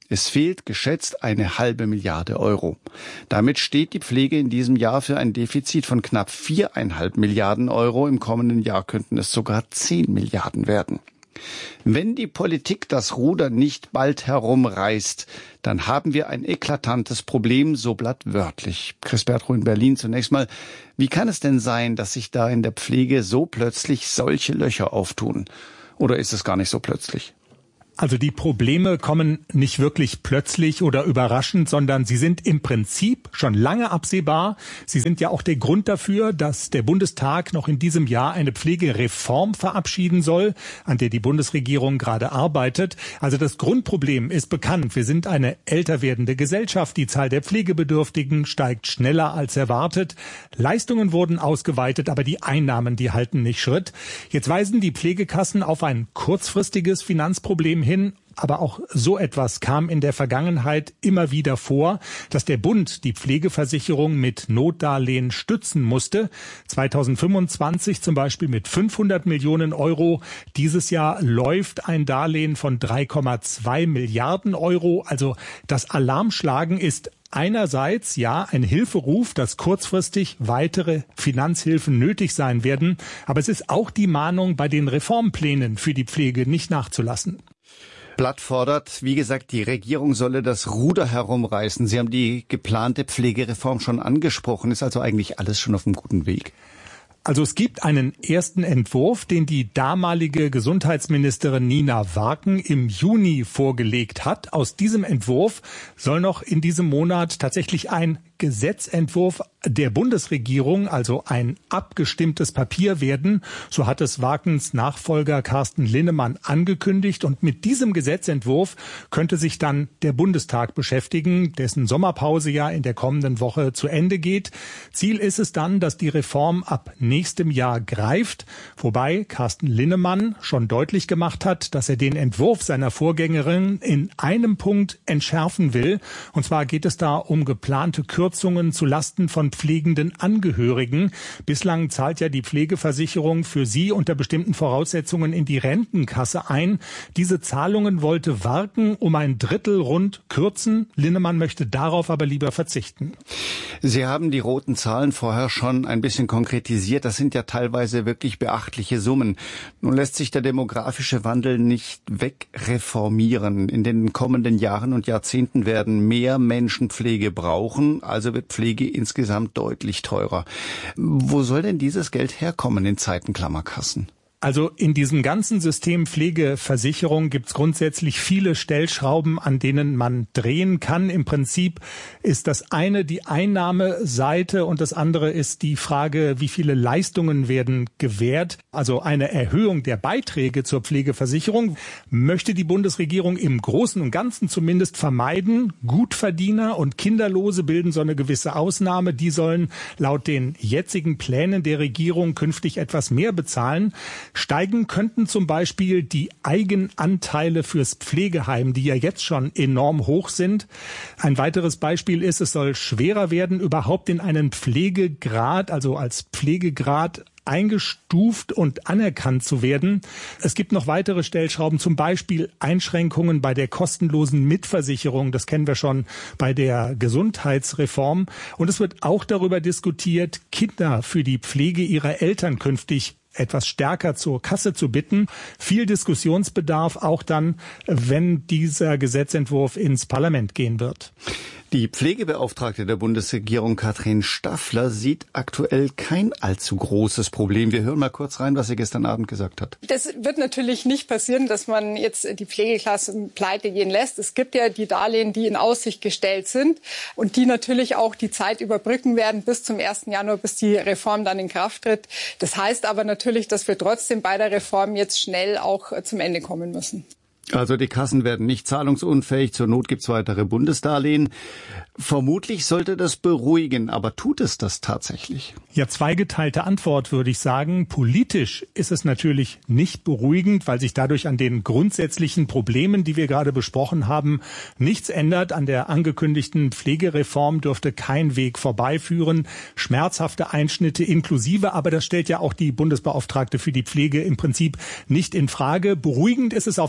Es fehlt geschätzt eine halbe Milliarde Euro. Damit steht die Pflege in diesem Jahr für ein Defizit von knapp viereinhalb Milliarden Euro. Im kommenden Jahr könnten es sogar zehn Milliarden werden. Wenn die Politik das Ruder nicht bald herumreißt, dann haben wir ein eklatantes Problem, so blattwörtlich. Chris Bertrow in Berlin zunächst mal. Wie kann es denn sein, dass sich da in der Pflege so plötzlich solche Löcher auftun? Oder ist es gar nicht so plötzlich? Also die Probleme kommen nicht wirklich plötzlich oder überraschend, sondern sie sind im Prinzip schon lange absehbar. Sie sind ja auch der Grund dafür, dass der Bundestag noch in diesem Jahr eine Pflegereform verabschieden soll, an der die Bundesregierung gerade arbeitet. Also das Grundproblem ist bekannt. Wir sind eine älter werdende Gesellschaft. Die Zahl der Pflegebedürftigen steigt schneller als erwartet. Leistungen wurden ausgeweitet, aber die Einnahmen, die halten nicht Schritt. Jetzt weisen die Pflegekassen auf ein kurzfristiges Finanzproblem hin, aber auch so etwas kam in der Vergangenheit immer wieder vor, dass der Bund die Pflegeversicherung mit Notdarlehen stützen musste. zweitausendfünfundzwanzig zum Beispiel mit fünfhundert Millionen Euro. Dieses Jahr läuft ein Darlehen von drei Komma zwei Milliarden Euro. Also das Alarmschlagen ist einerseits ja ein Hilferuf, dass kurzfristig weitere Finanzhilfen nötig sein werden. Aber es ist auch die Mahnung, bei den Reformplänen für die Pflege nicht nachzulassen. Blatt fordert, wie gesagt, die Regierung solle das Ruder herumreißen. Sie haben die geplante Pflegereform schon angesprochen. Ist also eigentlich alles schon auf einem guten Weg? Also es gibt einen ersten Entwurf, den die damalige Gesundheitsministerin Nina Warken im Juni vorgelegt hat. Aus diesem Entwurf soll noch in diesem Monat tatsächlich ein Gesetzentwurf der Bundesregierung, also ein abgestimmtes Papier werden. So hat es Warkens Nachfolger Carsten Linnemann angekündigt. Und mit diesem Gesetzentwurf könnte sich dann der Bundestag beschäftigen, dessen Sommerpause ja in der kommenden Woche zu Ende geht. Ziel ist es dann, dass die Reform ab nächstem Jahr greift, wobei Carsten Linnemann schon deutlich gemacht hat, dass er den Entwurf seiner Vorgängerin in einem Punkt entschärfen will. Und zwar geht es da um geplante Kürzungen zu Lasten von pflegenden Angehörigen. Bislang zahlt ja die Pflegeversicherung für sie unter bestimmten Voraussetzungen in die Rentenkasse ein. Diese Zahlungen wollte Warken um ein Drittel rund kürzen. Linnemann möchte darauf aber lieber verzichten. Sie haben die roten Zahlen vorher schon ein bisschen konkretisiert. Das sind ja teilweise wirklich beachtliche Summen. Nun lässt sich der demografische Wandel nicht wegreformieren. In den kommenden Jahren und Jahrzehnten werden mehr Menschen Pflege brauchen, also wird Pflege insgesamt deutlich teurer. Wo soll denn dieses Geld herkommen in Zeiten Klammerkassen? Also in diesem ganzen System Pflegeversicherung gibt es grundsätzlich viele Stellschrauben, an denen man drehen kann. Im Prinzip ist das eine die Einnahmeseite und das andere ist die Frage, wie viele Leistungen werden gewährt. Also eine Erhöhung der Beiträge zur Pflegeversicherung möchte die Bundesregierung im Großen und Ganzen zumindest vermeiden. Gutverdiener und Kinderlose bilden so eine gewisse Ausnahme. Die sollen laut den jetzigen Plänen der Regierung künftig etwas mehr bezahlen. Steigen könnten zum Beispiel die Eigenanteile fürs Pflegeheim, die ja jetzt schon enorm hoch sind. Ein weiteres Beispiel ist, es soll schwerer werden, überhaupt in einen Pflegegrad, also als Pflegegrad eingestuft und anerkannt zu werden. Es gibt noch weitere Stellschrauben, zum Beispiel Einschränkungen bei der kostenlosen Mitversicherung. Das kennen wir schon bei der Gesundheitsreform. Und es wird auch darüber diskutiert, Kinder für die Pflege ihrer Eltern künftig etwas stärker zur Kasse zu bitten. Viel Diskussionsbedarf auch dann, wenn dieser Gesetzentwurf ins Parlament gehen wird. Die Pflegebeauftragte der Bundesregierung Katrin Staffler sieht aktuell kein allzu großes Problem. Wir hören mal kurz rein, was sie gestern Abend gesagt hat. Das wird natürlich nicht passieren, dass man jetzt die Pflegeklassen pleite gehen lässt. Es gibt ja die Darlehen, die in Aussicht gestellt sind und die natürlich auch die Zeit überbrücken werden bis zum ersten Januar, bis die Reform dann in Kraft tritt. Das heißt aber natürlich, dass wir trotzdem bei der Reform jetzt schnell auch zum Ende kommen müssen. Also die Kassen werden nicht zahlungsunfähig, zur Not gibt's weitere Bundesdarlehen. Vermutlich sollte das beruhigen, aber tut es das tatsächlich? Ja, zweigeteilte Antwort würde ich sagen. Politisch ist es natürlich nicht beruhigend, weil sich dadurch an den grundsätzlichen Problemen, die wir gerade besprochen haben, nichts ändert. An der angekündigten Pflegereform dürfte kein Weg vorbeiführen. Schmerzhafte Einschnitte inklusive, aber das stellt ja auch die Bundesbeauftragte für die Pflege im Prinzip nicht in Frage. Beruhigend ist es auf der anderen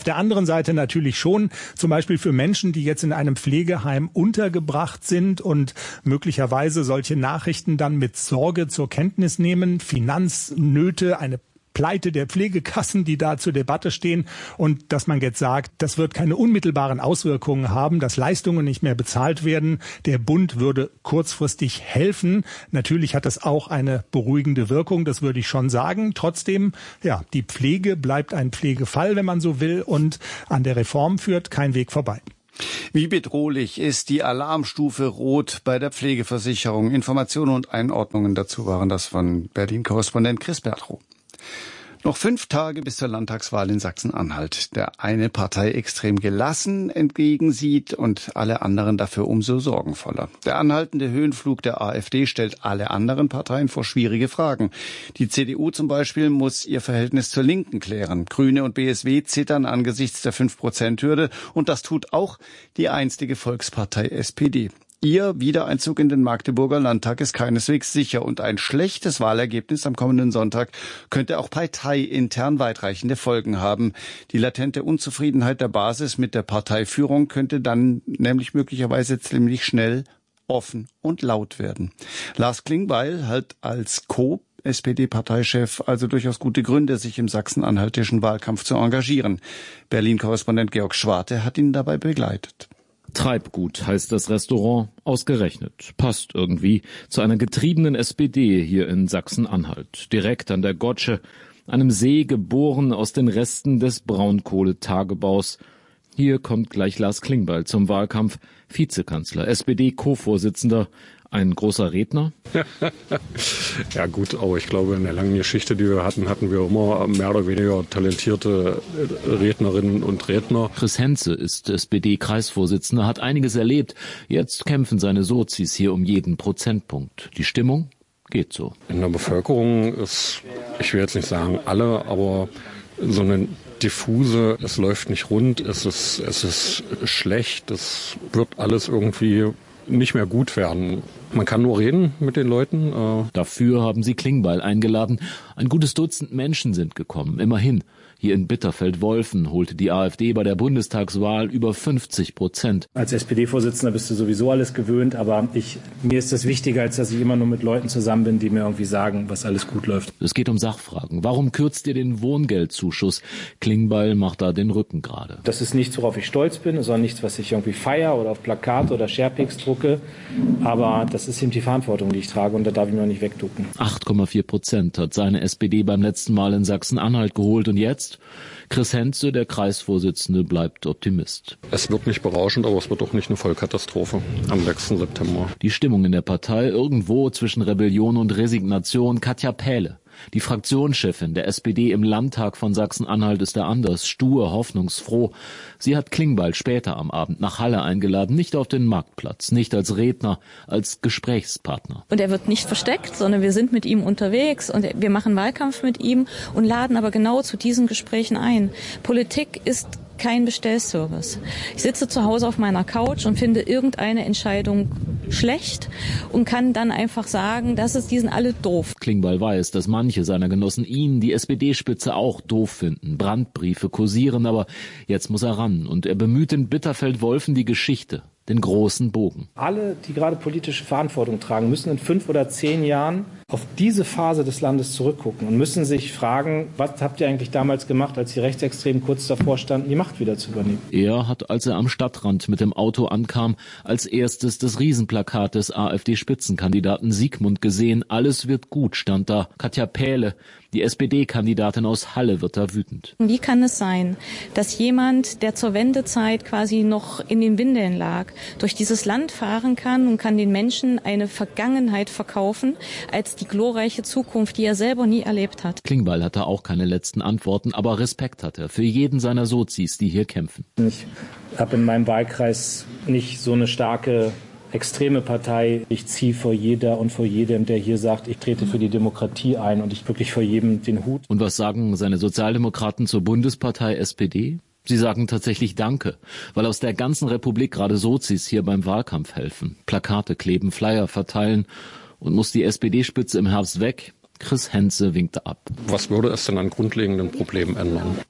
Seite natürlich schon, zum Beispiel für Menschen, die jetzt in einem Pflegeheim untergebracht sind und möglicherweise solche Nachrichten dann mit Sorge zur Kenntnis nehmen, Finanznöte, eine Pleite der Pflegekassen, die da zur Debatte stehen, und dass man jetzt sagt, das wird keine unmittelbaren Auswirkungen haben, dass Leistungen nicht mehr bezahlt werden. Der Bund würde kurzfristig helfen. Natürlich hat das auch eine beruhigende Wirkung, das würde ich schon sagen. Trotzdem, ja, die Pflege bleibt ein Pflegefall, wenn man so will, und an der Reform führt kein Weg vorbei. Wie bedrohlich ist die Alarmstufe Rot bei der Pflegeversicherung? Informationen und Einordnungen dazu waren das von Berlin-Korrespondent Chris Bertrow. Noch fünf Tage bis zur Landtagswahl in Sachsen-Anhalt. Der eine Partei extrem gelassen entgegensieht und alle anderen dafür umso sorgenvoller. Der anhaltende Höhenflug der AfD stellt alle anderen Parteien vor schwierige Fragen. Die C D U zum Beispiel muss ihr Verhältnis zur Linken klären. Grüne und B S W zittern angesichts der fünf Prozent Hürde, und das tut auch die einstige Volkspartei S P D. Ihr Wiedereinzug in den Magdeburger Landtag ist keineswegs sicher, und ein schlechtes Wahlergebnis am kommenden Sonntag könnte auch parteiintern weitreichende Folgen haben. Die latente Unzufriedenheit der Basis mit der Parteiführung könnte dann nämlich möglicherweise ziemlich schnell offen und laut werden. Lars Klingbeil hat als Co S P D-Parteichef also durchaus gute Gründe, sich im sachsen-anhaltischen Wahlkampf zu engagieren. Berlin-Korrespondent Georg Schwarte hat ihn dabei begleitet. Treibgut heißt das Restaurant, ausgerechnet. Passt irgendwie zu einer getriebenen S P D hier in Sachsen-Anhalt. Direkt an der Gotsche, einem See geboren aus den Resten des Braunkohletagebaus. Hier kommt gleich Lars Klingbeil zum Wahlkampf. Vizekanzler, S P D-Co-Vorsitzender. Ein großer Redner? Ja gut, aber ich glaube, in der langen Geschichte, die wir hatten, hatten wir immer mehr oder weniger talentierte Rednerinnen und Redner. Chris Henze ist S P D-Kreisvorsitzender, hat einiges erlebt. Jetzt kämpfen seine Sozis hier um jeden Prozentpunkt. Die Stimmung geht so. In der Bevölkerung ist, ich will jetzt nicht sagen alle, aber so eine diffuse, es läuft nicht rund, es ist, es ist schlecht, es wird alles irgendwie nicht mehr gut werden. Man kann nur reden mit den Leuten. Äh Dafür haben sie Klingbeil eingeladen. Ein gutes Dutzend Menschen sind gekommen, immerhin. Hier in Bitterfeld-Wolfen holte die AfD bei der Bundestagswahl über fünfzig Prozent. Als S P D-Vorsitzender bist du sowieso alles gewöhnt, aber ich, mir ist das wichtiger, als dass ich immer nur mit Leuten zusammen bin, die mir irgendwie sagen, was alles gut läuft. Es geht um Sachfragen. Warum kürzt ihr den Wohngeldzuschuss? Klingbeil macht da den Rücken gerade. Das ist nichts, worauf ich stolz bin, das ist auch nichts, was ich irgendwie feiere oder auf Plakate oder Sharepics drucke, aber das ist eben die Verantwortung, die ich trage, und da darf ich mir auch nicht wegducken. acht Komma vier Prozent hat seine S P D beim letzten Mal in Sachsen-Anhalt geholt, und jetzt? Chris Henze, der Kreisvorsitzende, bleibt Optimist. Es wird nicht berauschend, aber es wird auch nicht eine Vollkatastrophe am sechsten September. Die Stimmung in der Partei irgendwo zwischen Rebellion und Resignation. Katja Pähle, die Fraktionschefin der S P D im Landtag von Sachsen-Anhalt, ist da anders, stur, hoffnungsfroh. Sie hat Klingbeil später am Abend nach Halle eingeladen, nicht auf den Marktplatz, nicht als Redner, als Gesprächspartner. Und er wird nicht versteckt, sondern wir sind mit ihm unterwegs und wir machen Wahlkampf mit ihm und laden aber genau zu diesen Gesprächen ein. Politik ist kein Bestellservice. Ich sitze zu Hause auf meiner Couch und finde irgendeine Entscheidung schlecht und kann dann einfach sagen, das ist, die sind alle doof. Klingbeil weiß, dass manche seiner Genossen ihn, die S P D-Spitze, auch doof finden. Brandbriefe kursieren, aber jetzt muss er ran, und er bemüht in Bitterfeld-Wolfen die Geschichte, den großen Bogen. Alle, die gerade politische Verantwortung tragen, müssen in fünf oder zehn Jahren auf diese Phase des Landes zurückgucken und müssen sich fragen, was habt ihr eigentlich damals gemacht, als die Rechtsextremen kurz davor standen, die Macht wieder zu übernehmen? Er hat, als er am Stadtrand mit dem Auto ankam, als erstes das Riesenplakat des AfD-Spitzenkandidaten Siegmund gesehen. Alles wird gut, stand da. Katja Pähle, die S P D-Kandidatin aus Halle, wird da wütend. Wie kann es sein, dass jemand, der zur Wendezeit quasi noch in den Windeln lag, durch dieses Land fahren kann und kann den Menschen eine Vergangenheit verkaufen als die glorreiche Zukunft, die er selber nie erlebt hat? Klingbeil hatte auch keine letzten Antworten, aber Respekt hat er für jeden seiner Sozis, die hier kämpfen. Ich habe in meinem Wahlkreis nicht so eine starke extreme Partei. Ich ziehe vor jeder und vor jedem, der hier sagt, ich trete für die Demokratie ein, und ich wirklich vor jedem den Hut. Und was sagen seine Sozialdemokraten zur Bundespartei S P D? Sie sagen tatsächlich Danke, weil aus der ganzen Republik gerade Sozis hier beim Wahlkampf helfen. Plakate kleben, Flyer verteilen. Und muss die S P D-Spitze im Herbst weg? Chris Henze winkte ab. Was würde es denn an grundlegenden Problemen ändern?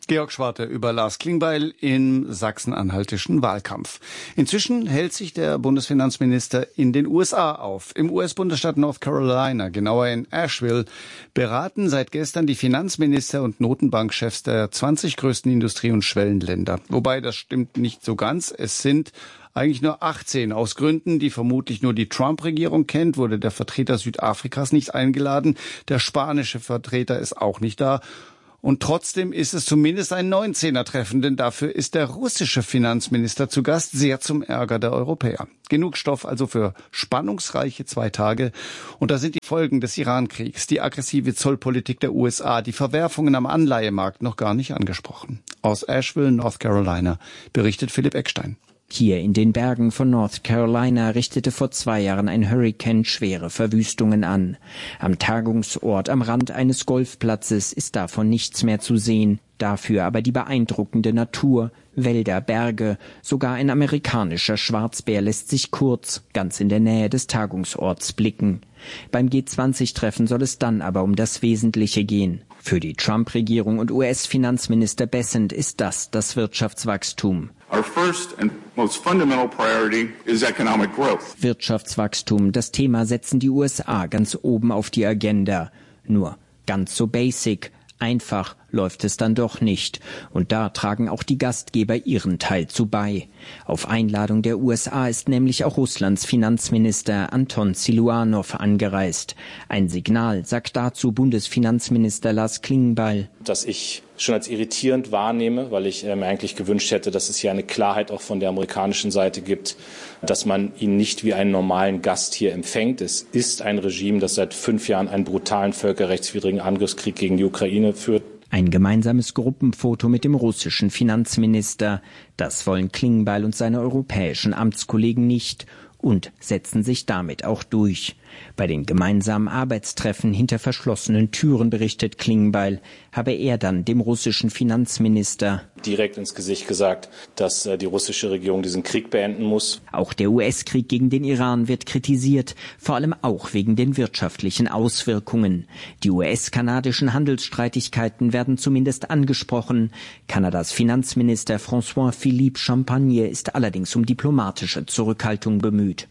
Georg Schwarte über Lars Klingbeil im sachsen-anhaltischen Wahlkampf. Inzwischen hält sich der Bundesfinanzminister in den U S A auf. Im U S-Bundesstaat North Carolina, genauer in Asheville, beraten seit gestern die Finanzminister und Notenbankchefs der zwanzig größten Industrie- und Schwellenländer. Wobei, das stimmt nicht so ganz. Es sind eigentlich nur achtzehn. Aus Gründen, die vermutlich nur die Trump-Regierung kennt, wurde der Vertreter Südafrikas nicht eingeladen. Der spanische Vertreter ist auch nicht da. Und trotzdem ist es zumindest ein neunzehner-Treffen, denn dafür ist der russische Finanzminister zu Gast, sehr zum Ärger der Europäer. Genug Stoff also für spannungsreiche zwei Tage. Und da sind die Folgen des Iran-Kriegs, die aggressive Zollpolitik der U S A, die Verwerfungen am Anleihemarkt noch gar nicht angesprochen. Aus Asheville, North Carolina, berichtet Philipp Eckstein. Hier in den Bergen von North Carolina richtete vor zwei Jahren ein Hurrikan schwere Verwüstungen an. Am Tagungsort am Rand eines Golfplatzes ist davon nichts mehr zu sehen. Dafür aber die beeindruckende Natur, Wälder, Berge, sogar ein amerikanischer Schwarzbär lässt sich kurz, ganz in der Nähe des Tagungsorts blicken. Beim G zwanzig-Treffen soll es dann aber um das Wesentliche gehen. Für die Trump-Regierung und U S-Finanzminister Bessent ist das das Wirtschaftswachstum. Our first and most fundamental priority is economic growth. Wirtschaftswachstum, das Thema setzen die U S A ganz oben auf die Agenda. Nur ganz so basic, einfach läuft es dann doch nicht. Und da tragen auch die Gastgeber ihren Teil zu bei. Auf Einladung der U S A ist nämlich auch Russlands Finanzminister Anton Siluanow angereist. Ein Signal, sagt dazu Bundesfinanzminister Lars Klingbeil. Dass ich schon als irritierend wahrnehme, weil ich mir eigentlich gewünscht hätte, dass es hier eine Klarheit auch von der amerikanischen Seite gibt, dass man ihn nicht wie einen normalen Gast hier empfängt. Es ist ein Regime, das seit fünf Jahren einen brutalen völkerrechtswidrigen Angriffskrieg gegen die Ukraine führt. Ein gemeinsames Gruppenfoto mit dem russischen Finanzminister. Das wollen Klingbeil und seine europäischen Amtskollegen nicht und setzen sich damit auch durch. Bei den gemeinsamen Arbeitstreffen hinter verschlossenen Türen, berichtet Klingbeil, habe er dann dem russischen Finanzminister direkt ins Gesicht gesagt, dass die russische Regierung diesen Krieg beenden muss. Auch der U S-Krieg gegen den Iran wird kritisiert, vor allem auch wegen den wirtschaftlichen Auswirkungen. Die U S-kanadischen Handelsstreitigkeiten werden zumindest angesprochen. Kanadas Finanzminister François-Philippe Champagner ist allerdings um diplomatische Zurückhaltung bemüht.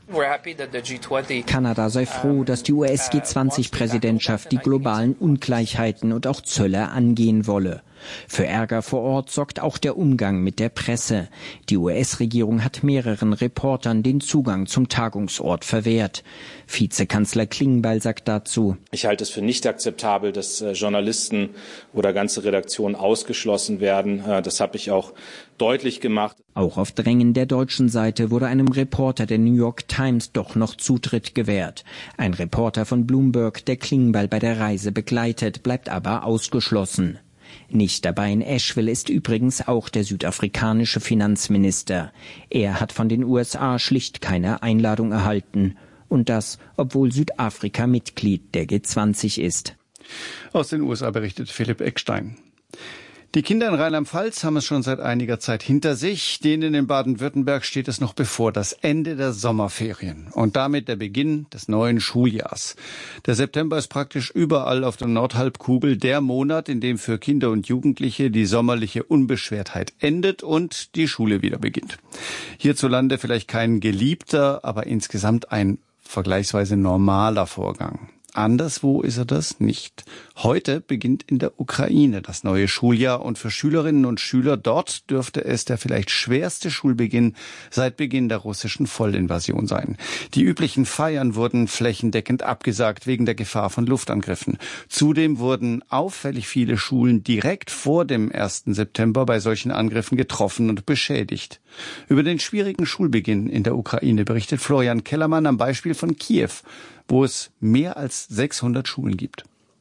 Kanada sei froh, dass die U S G zwanzig-Präsidentschaft die globalen Ungleichheiten und auch Zölle angehen wolle. Für Ärger vor Ort sorgt auch der Umgang mit der Presse. Die U S-Regierung hat mehreren Reportern den Zugang zum Tagungsort verwehrt. Vizekanzler Klingbeil sagt dazu: Ich halte es für nicht akzeptabel, dass äh, Journalisten oder ganze Redaktionen ausgeschlossen werden. Äh, das habe ich auch deutlich gemacht. Auch auf Drängen der deutschen Seite wurde einem Reporter der New York Times doch noch Zutritt gewährt. Ein Reporter von Bloomberg, der Klingbeil bei der Reise begleitet, bleibt aber ausgeschlossen. Nicht dabei in Asheville ist übrigens auch der südafrikanische Finanzminister. Er hat von den U S A schlicht keine Einladung erhalten. Und das, obwohl Südafrika Mitglied der G zwanzig ist. Aus den U S A berichtet Philipp Eckstein. Die Kinder in Rheinland-Pfalz haben es schon seit einiger Zeit hinter sich. Denen in Baden-Württemberg steht es noch bevor, das Ende der Sommerferien und damit der Beginn des neuen Schuljahrs. Der September ist praktisch überall auf der Nordhalbkugel der Monat, in dem für Kinder und Jugendliche die sommerliche Unbeschwertheit endet und die Schule wieder beginnt. Hierzulande vielleicht kein geliebter, aber insgesamt ein vergleichsweise normaler Vorgang. Anderswo ist er das nicht. Heute beginnt in der Ukraine das neue Schuljahr und für Schülerinnen und Schüler dort dürfte es der vielleicht schwerste Schulbeginn seit Beginn der russischen Vollinvasion sein. Die üblichen Feiern wurden flächendeckend abgesagt wegen der Gefahr von Luftangriffen. Zudem wurden auffällig viele Schulen direkt vor dem ersten September bei solchen Angriffen getroffen und beschädigt. Über den schwierigen Schulbeginn in der Ukraine berichtet Florian Kellermann am Beispiel von Kiew, wo es mehr als sechshundert Schulen gibt.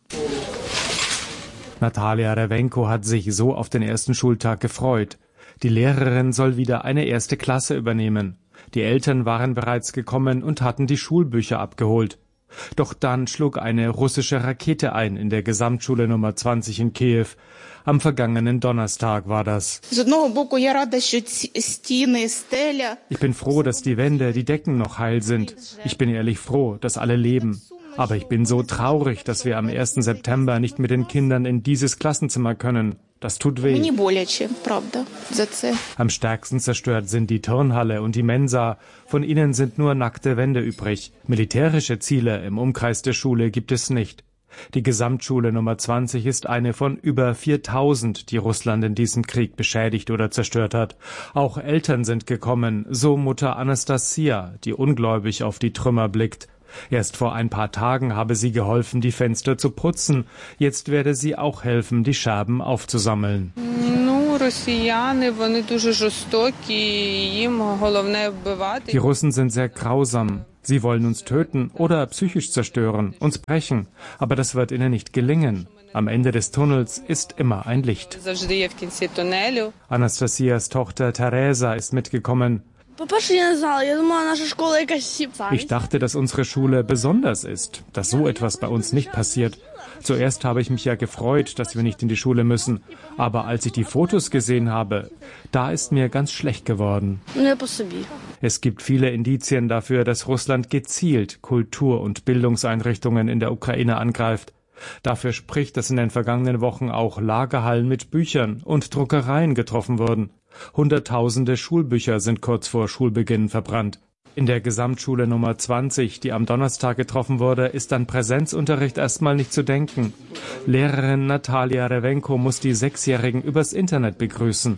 Natalia Rewenko hat sich so auf den ersten Schultag gefreut. Die Lehrerin soll wieder eine erste Klasse übernehmen. Die Eltern waren bereits gekommen und hatten die Schulbücher abgeholt. Doch dann schlug eine russische Rakete ein in der Gesamtschule Nummer zwanzig in Kiew. Am vergangenen Donnerstag war das. Ich bin froh, dass die Wände, die Decken noch heil sind. Ich bin ehrlich froh, dass alle leben. Aber ich bin so traurig, dass wir am ersten September nicht mit den Kindern in dieses Klassenzimmer können. Das tut weh. Am stärksten zerstört sind die Turnhalle und die Mensa. Von ihnen sind nur nackte Wände übrig. Militärische Ziele im Umkreis der Schule gibt es nicht. Die Gesamtschule Nummer zwanzig ist eine von über viertausend, die Russland in diesem Krieg beschädigt oder zerstört hat. Auch Eltern sind gekommen, so Mutter Anastasia, die ungläubig auf die Trümmer blickt. Erst vor ein paar Tagen habe sie geholfen, die Fenster zu putzen. Jetzt werde sie auch helfen, die Scherben aufzusammeln. Die Russen sind sehr grausam. Sie wollen uns töten oder psychisch zerstören, uns brechen. Aber das wird ihnen nicht gelingen. Am Ende des Tunnels ist immer ein Licht. Anastasias Tochter Teresa ist mitgekommen. Ich dachte, dass unsere Schule besonders ist, dass so etwas bei uns nicht passiert. Zuerst habe ich mich ja gefreut, dass wir nicht in die Schule müssen. Aber als ich die Fotos gesehen habe, da ist mir ganz schlecht geworden. Es gibt viele Indizien dafür, dass Russland gezielt Kultur- und Bildungseinrichtungen in der Ukraine angreift. Dafür spricht, dass in den vergangenen Wochen auch Lagerhallen mit Büchern und Druckereien getroffen wurden. Hunderttausende Schulbücher sind kurz vor Schulbeginn verbrannt. In der Gesamtschule Nummer zwanzig, die am Donnerstag getroffen wurde, ist an Präsenzunterricht erstmal nicht zu denken. Lehrerin Natalia Rewenko muss die Sechsjährigen übers Internet begrüßen.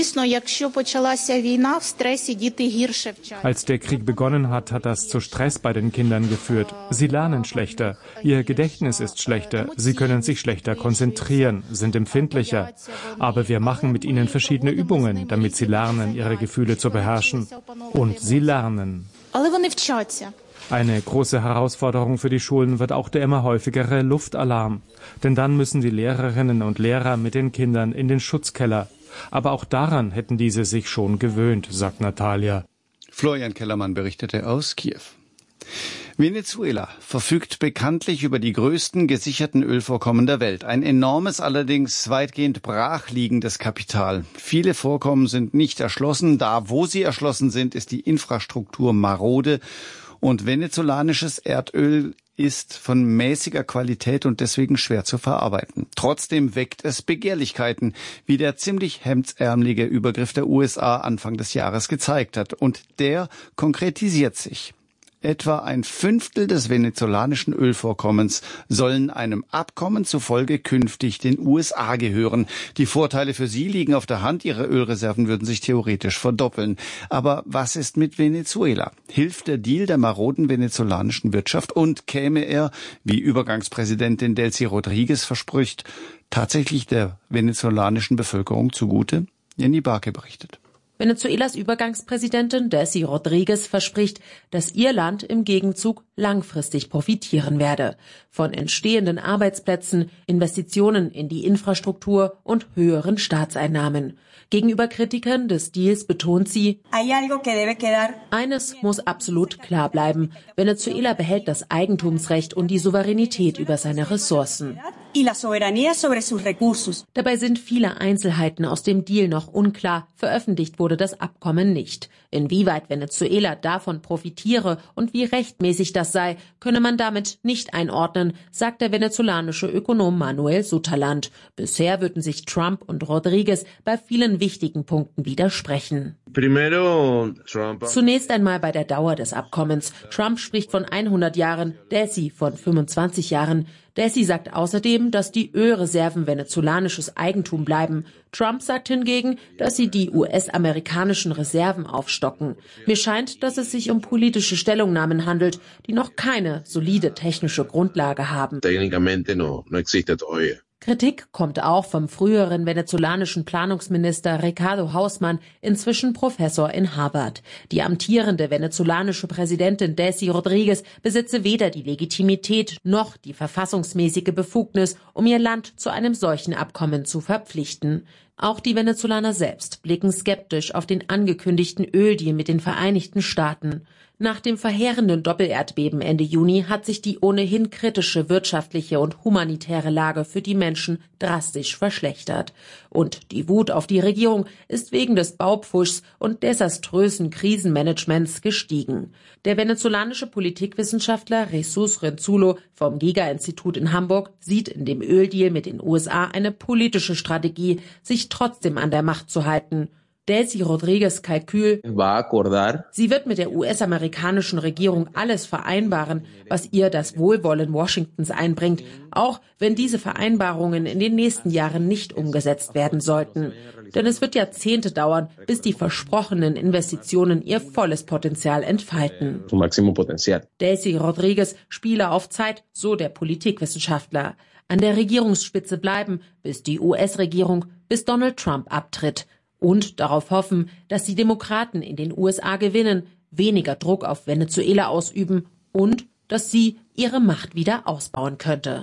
Als der Krieg begonnen hat, hat das zu Stress bei den Kindern geführt. Sie lernen schlechter, ihr Gedächtnis ist schlechter, sie können sich schlechter konzentrieren, sind empfindlicher. Aber wir machen mit ihnen verschiedene Übungen, damit sie lernen, ihre Gefühle zu beherrschen. Und sie lernen. Eine große Herausforderung für die Schulen wird auch der immer häufigere Luftalarm. Denn dann müssen die Lehrerinnen und Lehrer mit den Kindern in den Schutzkeller. Aber auch daran hätten diese sich schon gewöhnt, sagt Natalia. Florian Kellermann berichtete aus Kiew. Venezuela verfügt bekanntlich über die größten gesicherten Ölvorkommen der Welt. Ein enormes, allerdings weitgehend brachliegendes Kapital. Viele Vorkommen sind nicht erschlossen. Da, wo sie erschlossen sind, ist die Infrastruktur marode. Und venezolanisches Erdöl ist von mäßiger Qualität und deswegen schwer zu verarbeiten. Trotzdem weckt es Begehrlichkeiten, wie der ziemlich hemdsärmelige Übergriff der U S A Anfang des Jahres gezeigt hat. Und der konkretisiert sich. Etwa ein Fünftel des venezolanischen Ölvorkommens sollen einem Abkommen zufolge künftig den U S A gehören. Die Vorteile für sie liegen auf der Hand. Ihre Ölreserven würden sich theoretisch verdoppeln. Aber was ist mit Venezuela? Hilft der Deal der maroden venezolanischen Wirtschaft und käme er, wie Übergangspräsidentin Delcy Rodriguez verspricht, tatsächlich der venezolanischen Bevölkerung zugute? Jenny Barke berichtet. Venezuelas Übergangspräsidentin Delcy Rodriguez verspricht, dass ihr Land im Gegenzug langfristig profitieren werde. Von entstehenden Arbeitsplätzen, Investitionen in die Infrastruktur und höheren Staatseinnahmen. Gegenüber Kritikern des Deals betont sie, eines muss absolut klar bleiben. Venezuela behält das Eigentumsrecht und die Souveränität über seine Ressourcen. Dabei sind viele Einzelheiten aus dem Deal noch unklar. Veröffentlicht wurde das Abkommen nicht. Inwieweit Venezuela davon profitiere und wie rechtmäßig das sei, könne man damit nicht einordnen, sagt der venezolanische Ökonom Manuel Sutherland. Bisher würden sich Trump und Rodriguez bei vielen wichtigen Punkten widersprechen. Zunächst einmal bei der Dauer des Abkommens. Trump spricht von hundert Jahren, Delcy von fünfundzwanzig Jahren. Delcy sagt außerdem, dass die Ölreserven venezolanisches Eigentum bleiben. Trump sagt hingegen, dass sie die U S-amerikanischen Reserven aufstocken. Mir scheint, dass es sich um politische Stellungnahmen handelt, die noch keine solide technische Grundlage haben. Kritik kommt auch vom früheren venezolanischen Planungsminister Ricardo Hausmann, inzwischen Professor in Harvard. Die amtierende venezolanische Präsidentin Delcy Rodriguez besitze weder die Legitimität noch die verfassungsmäßige Befugnis, um ihr Land zu einem solchen Abkommen zu verpflichten. Auch die Venezolaner selbst blicken skeptisch auf den angekündigten Öldeal mit den Vereinigten Staaten. Nach dem verheerenden Doppelerdbeben Ende Juni hat sich die ohnehin kritische wirtschaftliche und humanitäre Lage für die Menschen drastisch verschlechtert. Und die Wut auf die Regierung ist wegen des Baupfuschs und desaströsen Krisenmanagements gestiegen. Der venezolanische Politikwissenschaftler Jesus Renzulo vom Giga-Institut in Hamburg sieht in dem Öldeal mit den U S A eine politische Strategie, sich trotzdem an der Macht zu halten. Delcy Rodriguez Kalkül: Sie wird mit der U S-amerikanischen Regierung alles vereinbaren, was ihr das Wohlwollen Washingtons einbringt, auch wenn diese Vereinbarungen in den nächsten Jahren nicht umgesetzt werden sollten. Denn es wird Jahrzehnte dauern, bis die versprochenen Investitionen ihr volles Potenzial entfalten. Delcy Rodriguez spiele auf Zeit, so der Politikwissenschaftler. An der Regierungsspitze bleiben, bis die U S-Regierung, bis Donald Trump abtritt. Und darauf hoffen, dass die Demokraten in den U S A gewinnen, weniger Druck auf Venezuela ausüben und dass sie ihre Macht wieder ausbauen könnte.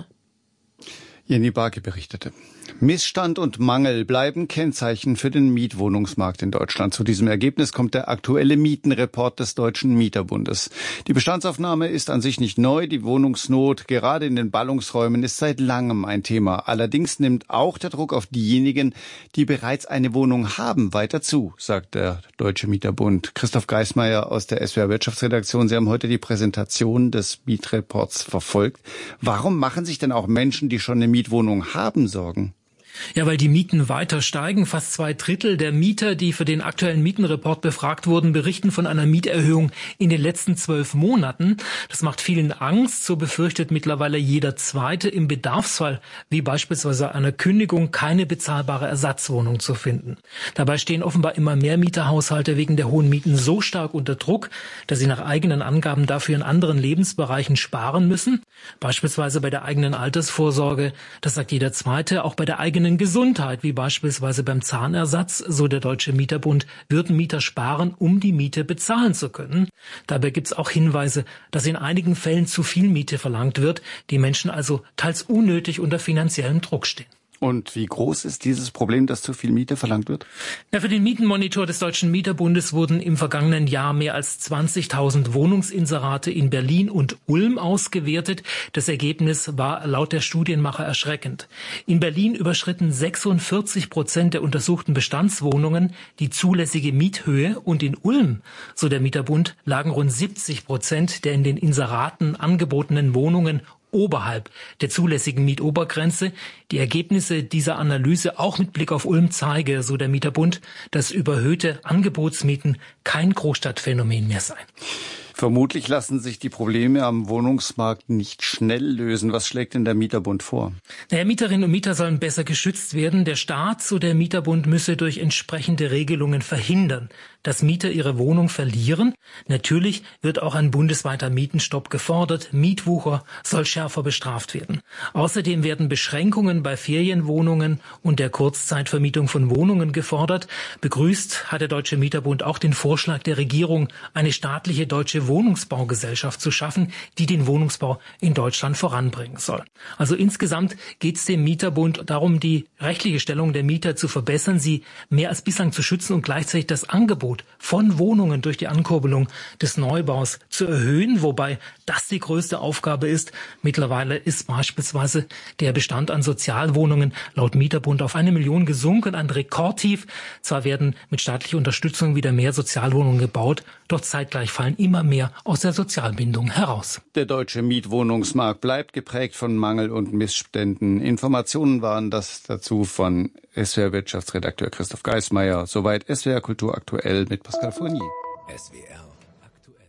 Jenny Barke berichtete. Missstand und Mangel bleiben Kennzeichen für den Mietwohnungsmarkt in Deutschland. Zu diesem Ergebnis kommt der aktuelle Mietenreport des Deutschen Mieterbundes. Die Bestandsaufnahme ist an sich nicht neu. Die Wohnungsnot, gerade in den Ballungsräumen, ist seit langem ein Thema. Allerdings nimmt auch der Druck auf diejenigen, die bereits eine Wohnung haben, weiter zu, sagt der Deutsche Mieterbund. Christoph Geismeier aus der S W R Wirtschaftsredaktion. Sie haben heute die Präsentation des Mietreports verfolgt. Warum machen sich denn auch Menschen, die schon eine Mietwohnung haben, Sorgen? Ja, weil die Mieten weiter steigen. Fast zwei Drittel der Mieter, die für den aktuellen Mietenreport befragt wurden, berichten von einer Mieterhöhung in den letzten zwölf Monaten. Das macht vielen Angst. So befürchtet mittlerweile jeder Zweite im Bedarfsfall, wie beispielsweise einer Kündigung, keine bezahlbare Ersatzwohnung zu finden. Dabei stehen offenbar immer mehr Mieterhaushalte wegen der hohen Mieten so stark unter Druck, dass sie nach eigenen Angaben dafür in anderen Lebensbereichen sparen müssen. Beispielsweise bei der eigenen Altersvorsorge, das sagt jeder Zweite, auch bei der eigenen Gesundheit, wie beispielsweise beim Zahnersatz, so der Deutsche Mieterbund, würden Mieter sparen, um die Miete bezahlen zu können. Dabei gibt es auch Hinweise, dass in einigen Fällen zu viel Miete verlangt wird, die Menschen also teils unnötig unter finanziellem Druck stehen. Und wie groß ist dieses Problem, dass zu viel Miete verlangt wird? Ja, für den Mietenmonitor des Deutschen Mieterbundes wurden im vergangenen Jahr mehr als zwanzigtausend Wohnungsinserate in Berlin und Ulm ausgewertet. Das Ergebnis war laut der Studienmacher erschreckend. In Berlin überschritten sechsundvierzig Prozent der untersuchten Bestandswohnungen die zulässige Miethöhe und in Ulm, so der Mieterbund, lagen rund siebzig Prozent der in den Inseraten angebotenen Wohnungen oberhalb der zulässigen Mietobergrenze. Die Ergebnisse dieser Analyse auch mit Blick auf Ulm zeige, so der Mieterbund, dass überhöhte Angebotsmieten kein Großstadtphänomen mehr seien. Vermutlich lassen sich die Probleme am Wohnungsmarkt nicht schnell lösen. Was schlägt denn der Mieterbund vor? Naja, Mieterinnen und Mieter sollen besser geschützt werden. Der Staat, so der Mieterbund, müsse durch entsprechende Regelungen verhindern, dass Mieter ihre Wohnung verlieren. Natürlich wird auch ein bundesweiter Mietenstopp gefordert. Mietwucher soll schärfer bestraft werden. Außerdem werden Beschränkungen bei Ferienwohnungen und der Kurzzeitvermietung von Wohnungen gefordert. Begrüßt hat der Deutsche Mieterbund auch den Vorschlag der Regierung, eine staatliche deutsche Wohnungsbaugesellschaft zu schaffen, die den Wohnungsbau in Deutschland voranbringen soll. Also insgesamt geht es dem Mieterbund darum, die rechtliche Stellung der Mieter zu verbessern, sie mehr als bislang zu schützen und gleichzeitig das Angebot von Wohnungen durch die Ankurbelung des Neubaus zu erhöhen, wobei das die größte Aufgabe ist. Mittlerweile ist beispielsweise der Bestand an Sozialwohnungen laut Mieterbund auf eine Million gesunken, ein Rekordtief. Zwar werden mit staatlicher Unterstützung wieder mehr Sozialwohnungen gebaut, doch zeitgleich fallen immer mehr aus der Sozialbindung heraus. Der deutsche Mietwohnungsmarkt bleibt geprägt von Mangel und Missständen. Informationen waren das dazu von S W R Wirtschaftsredakteur Christoph Geismeier. Soweit S W R Kultur aktuell mit Pascal Fournier. S W R aktuell.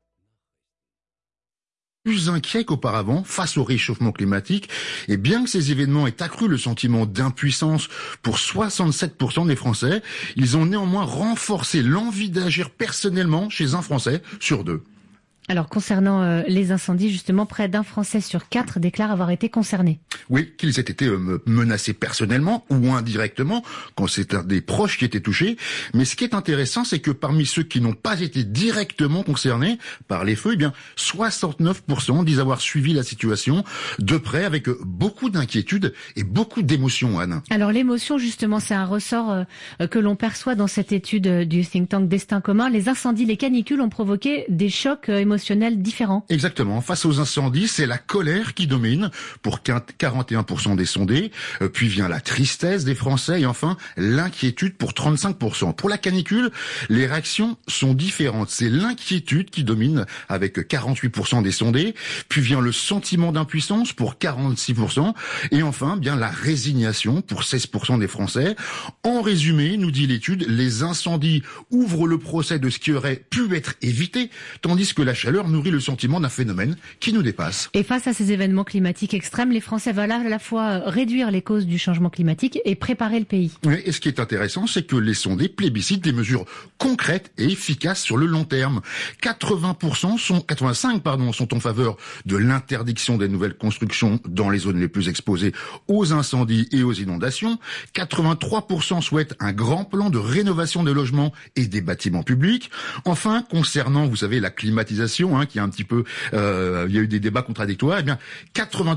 Plus inquiets qu'auparavant face au réchauffement climatique, et bien que ces événements aient accru le sentiment d'impuissance pour soixante-sept pour cent des Français, ils ont néanmoins renforcé l'envie d'agir personnellement chez un Français sur deux. Alors concernant euh, les incendies, justement, près d'un Français sur quatre déclare avoir été concerné. Oui, qu'ils aient été euh, menacés personnellement ou indirectement, quand c'est un des proches qui étaient touchés. Mais ce qui est intéressant, c'est que parmi ceux qui n'ont pas été directement concernés par les feux, eh bien, soixante-neuf pour cent disent avoir suivi la situation de près avec beaucoup d'inquiétude et beaucoup d'émotion, Anne. Alors l'émotion, justement, c'est un ressort euh, que l'on perçoit dans cette étude euh, du think tank Destin commun. Les incendies, les canicules ont provoqué des chocs euh, émotionnels différents. Exactement. Face aux incendies, c'est la colère qui domine pour quarante et un pour cent des sondés, euh, puis vient la tristesse des Français et enfin l'inquiétude pour trente-cinq pour cent. Pour la canicule, les réactions sont différentes. C'est l'inquiétude qui domine avec quarante-huit pour cent des sondés, puis vient le sentiment d'impuissance pour quarante-six pour cent et enfin bien la résignation pour seize pour cent des Français. En résumé, nous dit l'étude, les incendies ouvrent le procès de ce qui aurait pu être évité, tandis que la chaleur nourrit le sentiment d'un phénomène qui nous dépasse. Et face à ces événements climatiques extrêmes, les Français veulent à la fois réduire les causes du changement climatique et préparer le pays. Oui, et ce qui est intéressant, c'est que les sondés plébiscitent des mesures concrètes et efficaces sur le long terme. quatre-vingts pour cent sont, quatre-vingt-cinq pardon, sont en faveur de l'interdiction des nouvelles constructions dans les zones les plus exposées aux incendies et aux inondations. quatre-vingt-trois pour cent souhaitent un grand plan de rénovation des logements et des bâtiments publics. Enfin, concernant, vous savez, la climatisation, hein, qui est un petit peu, euh, il y a eu des débats contradictoires, eh bien, quatre-vingt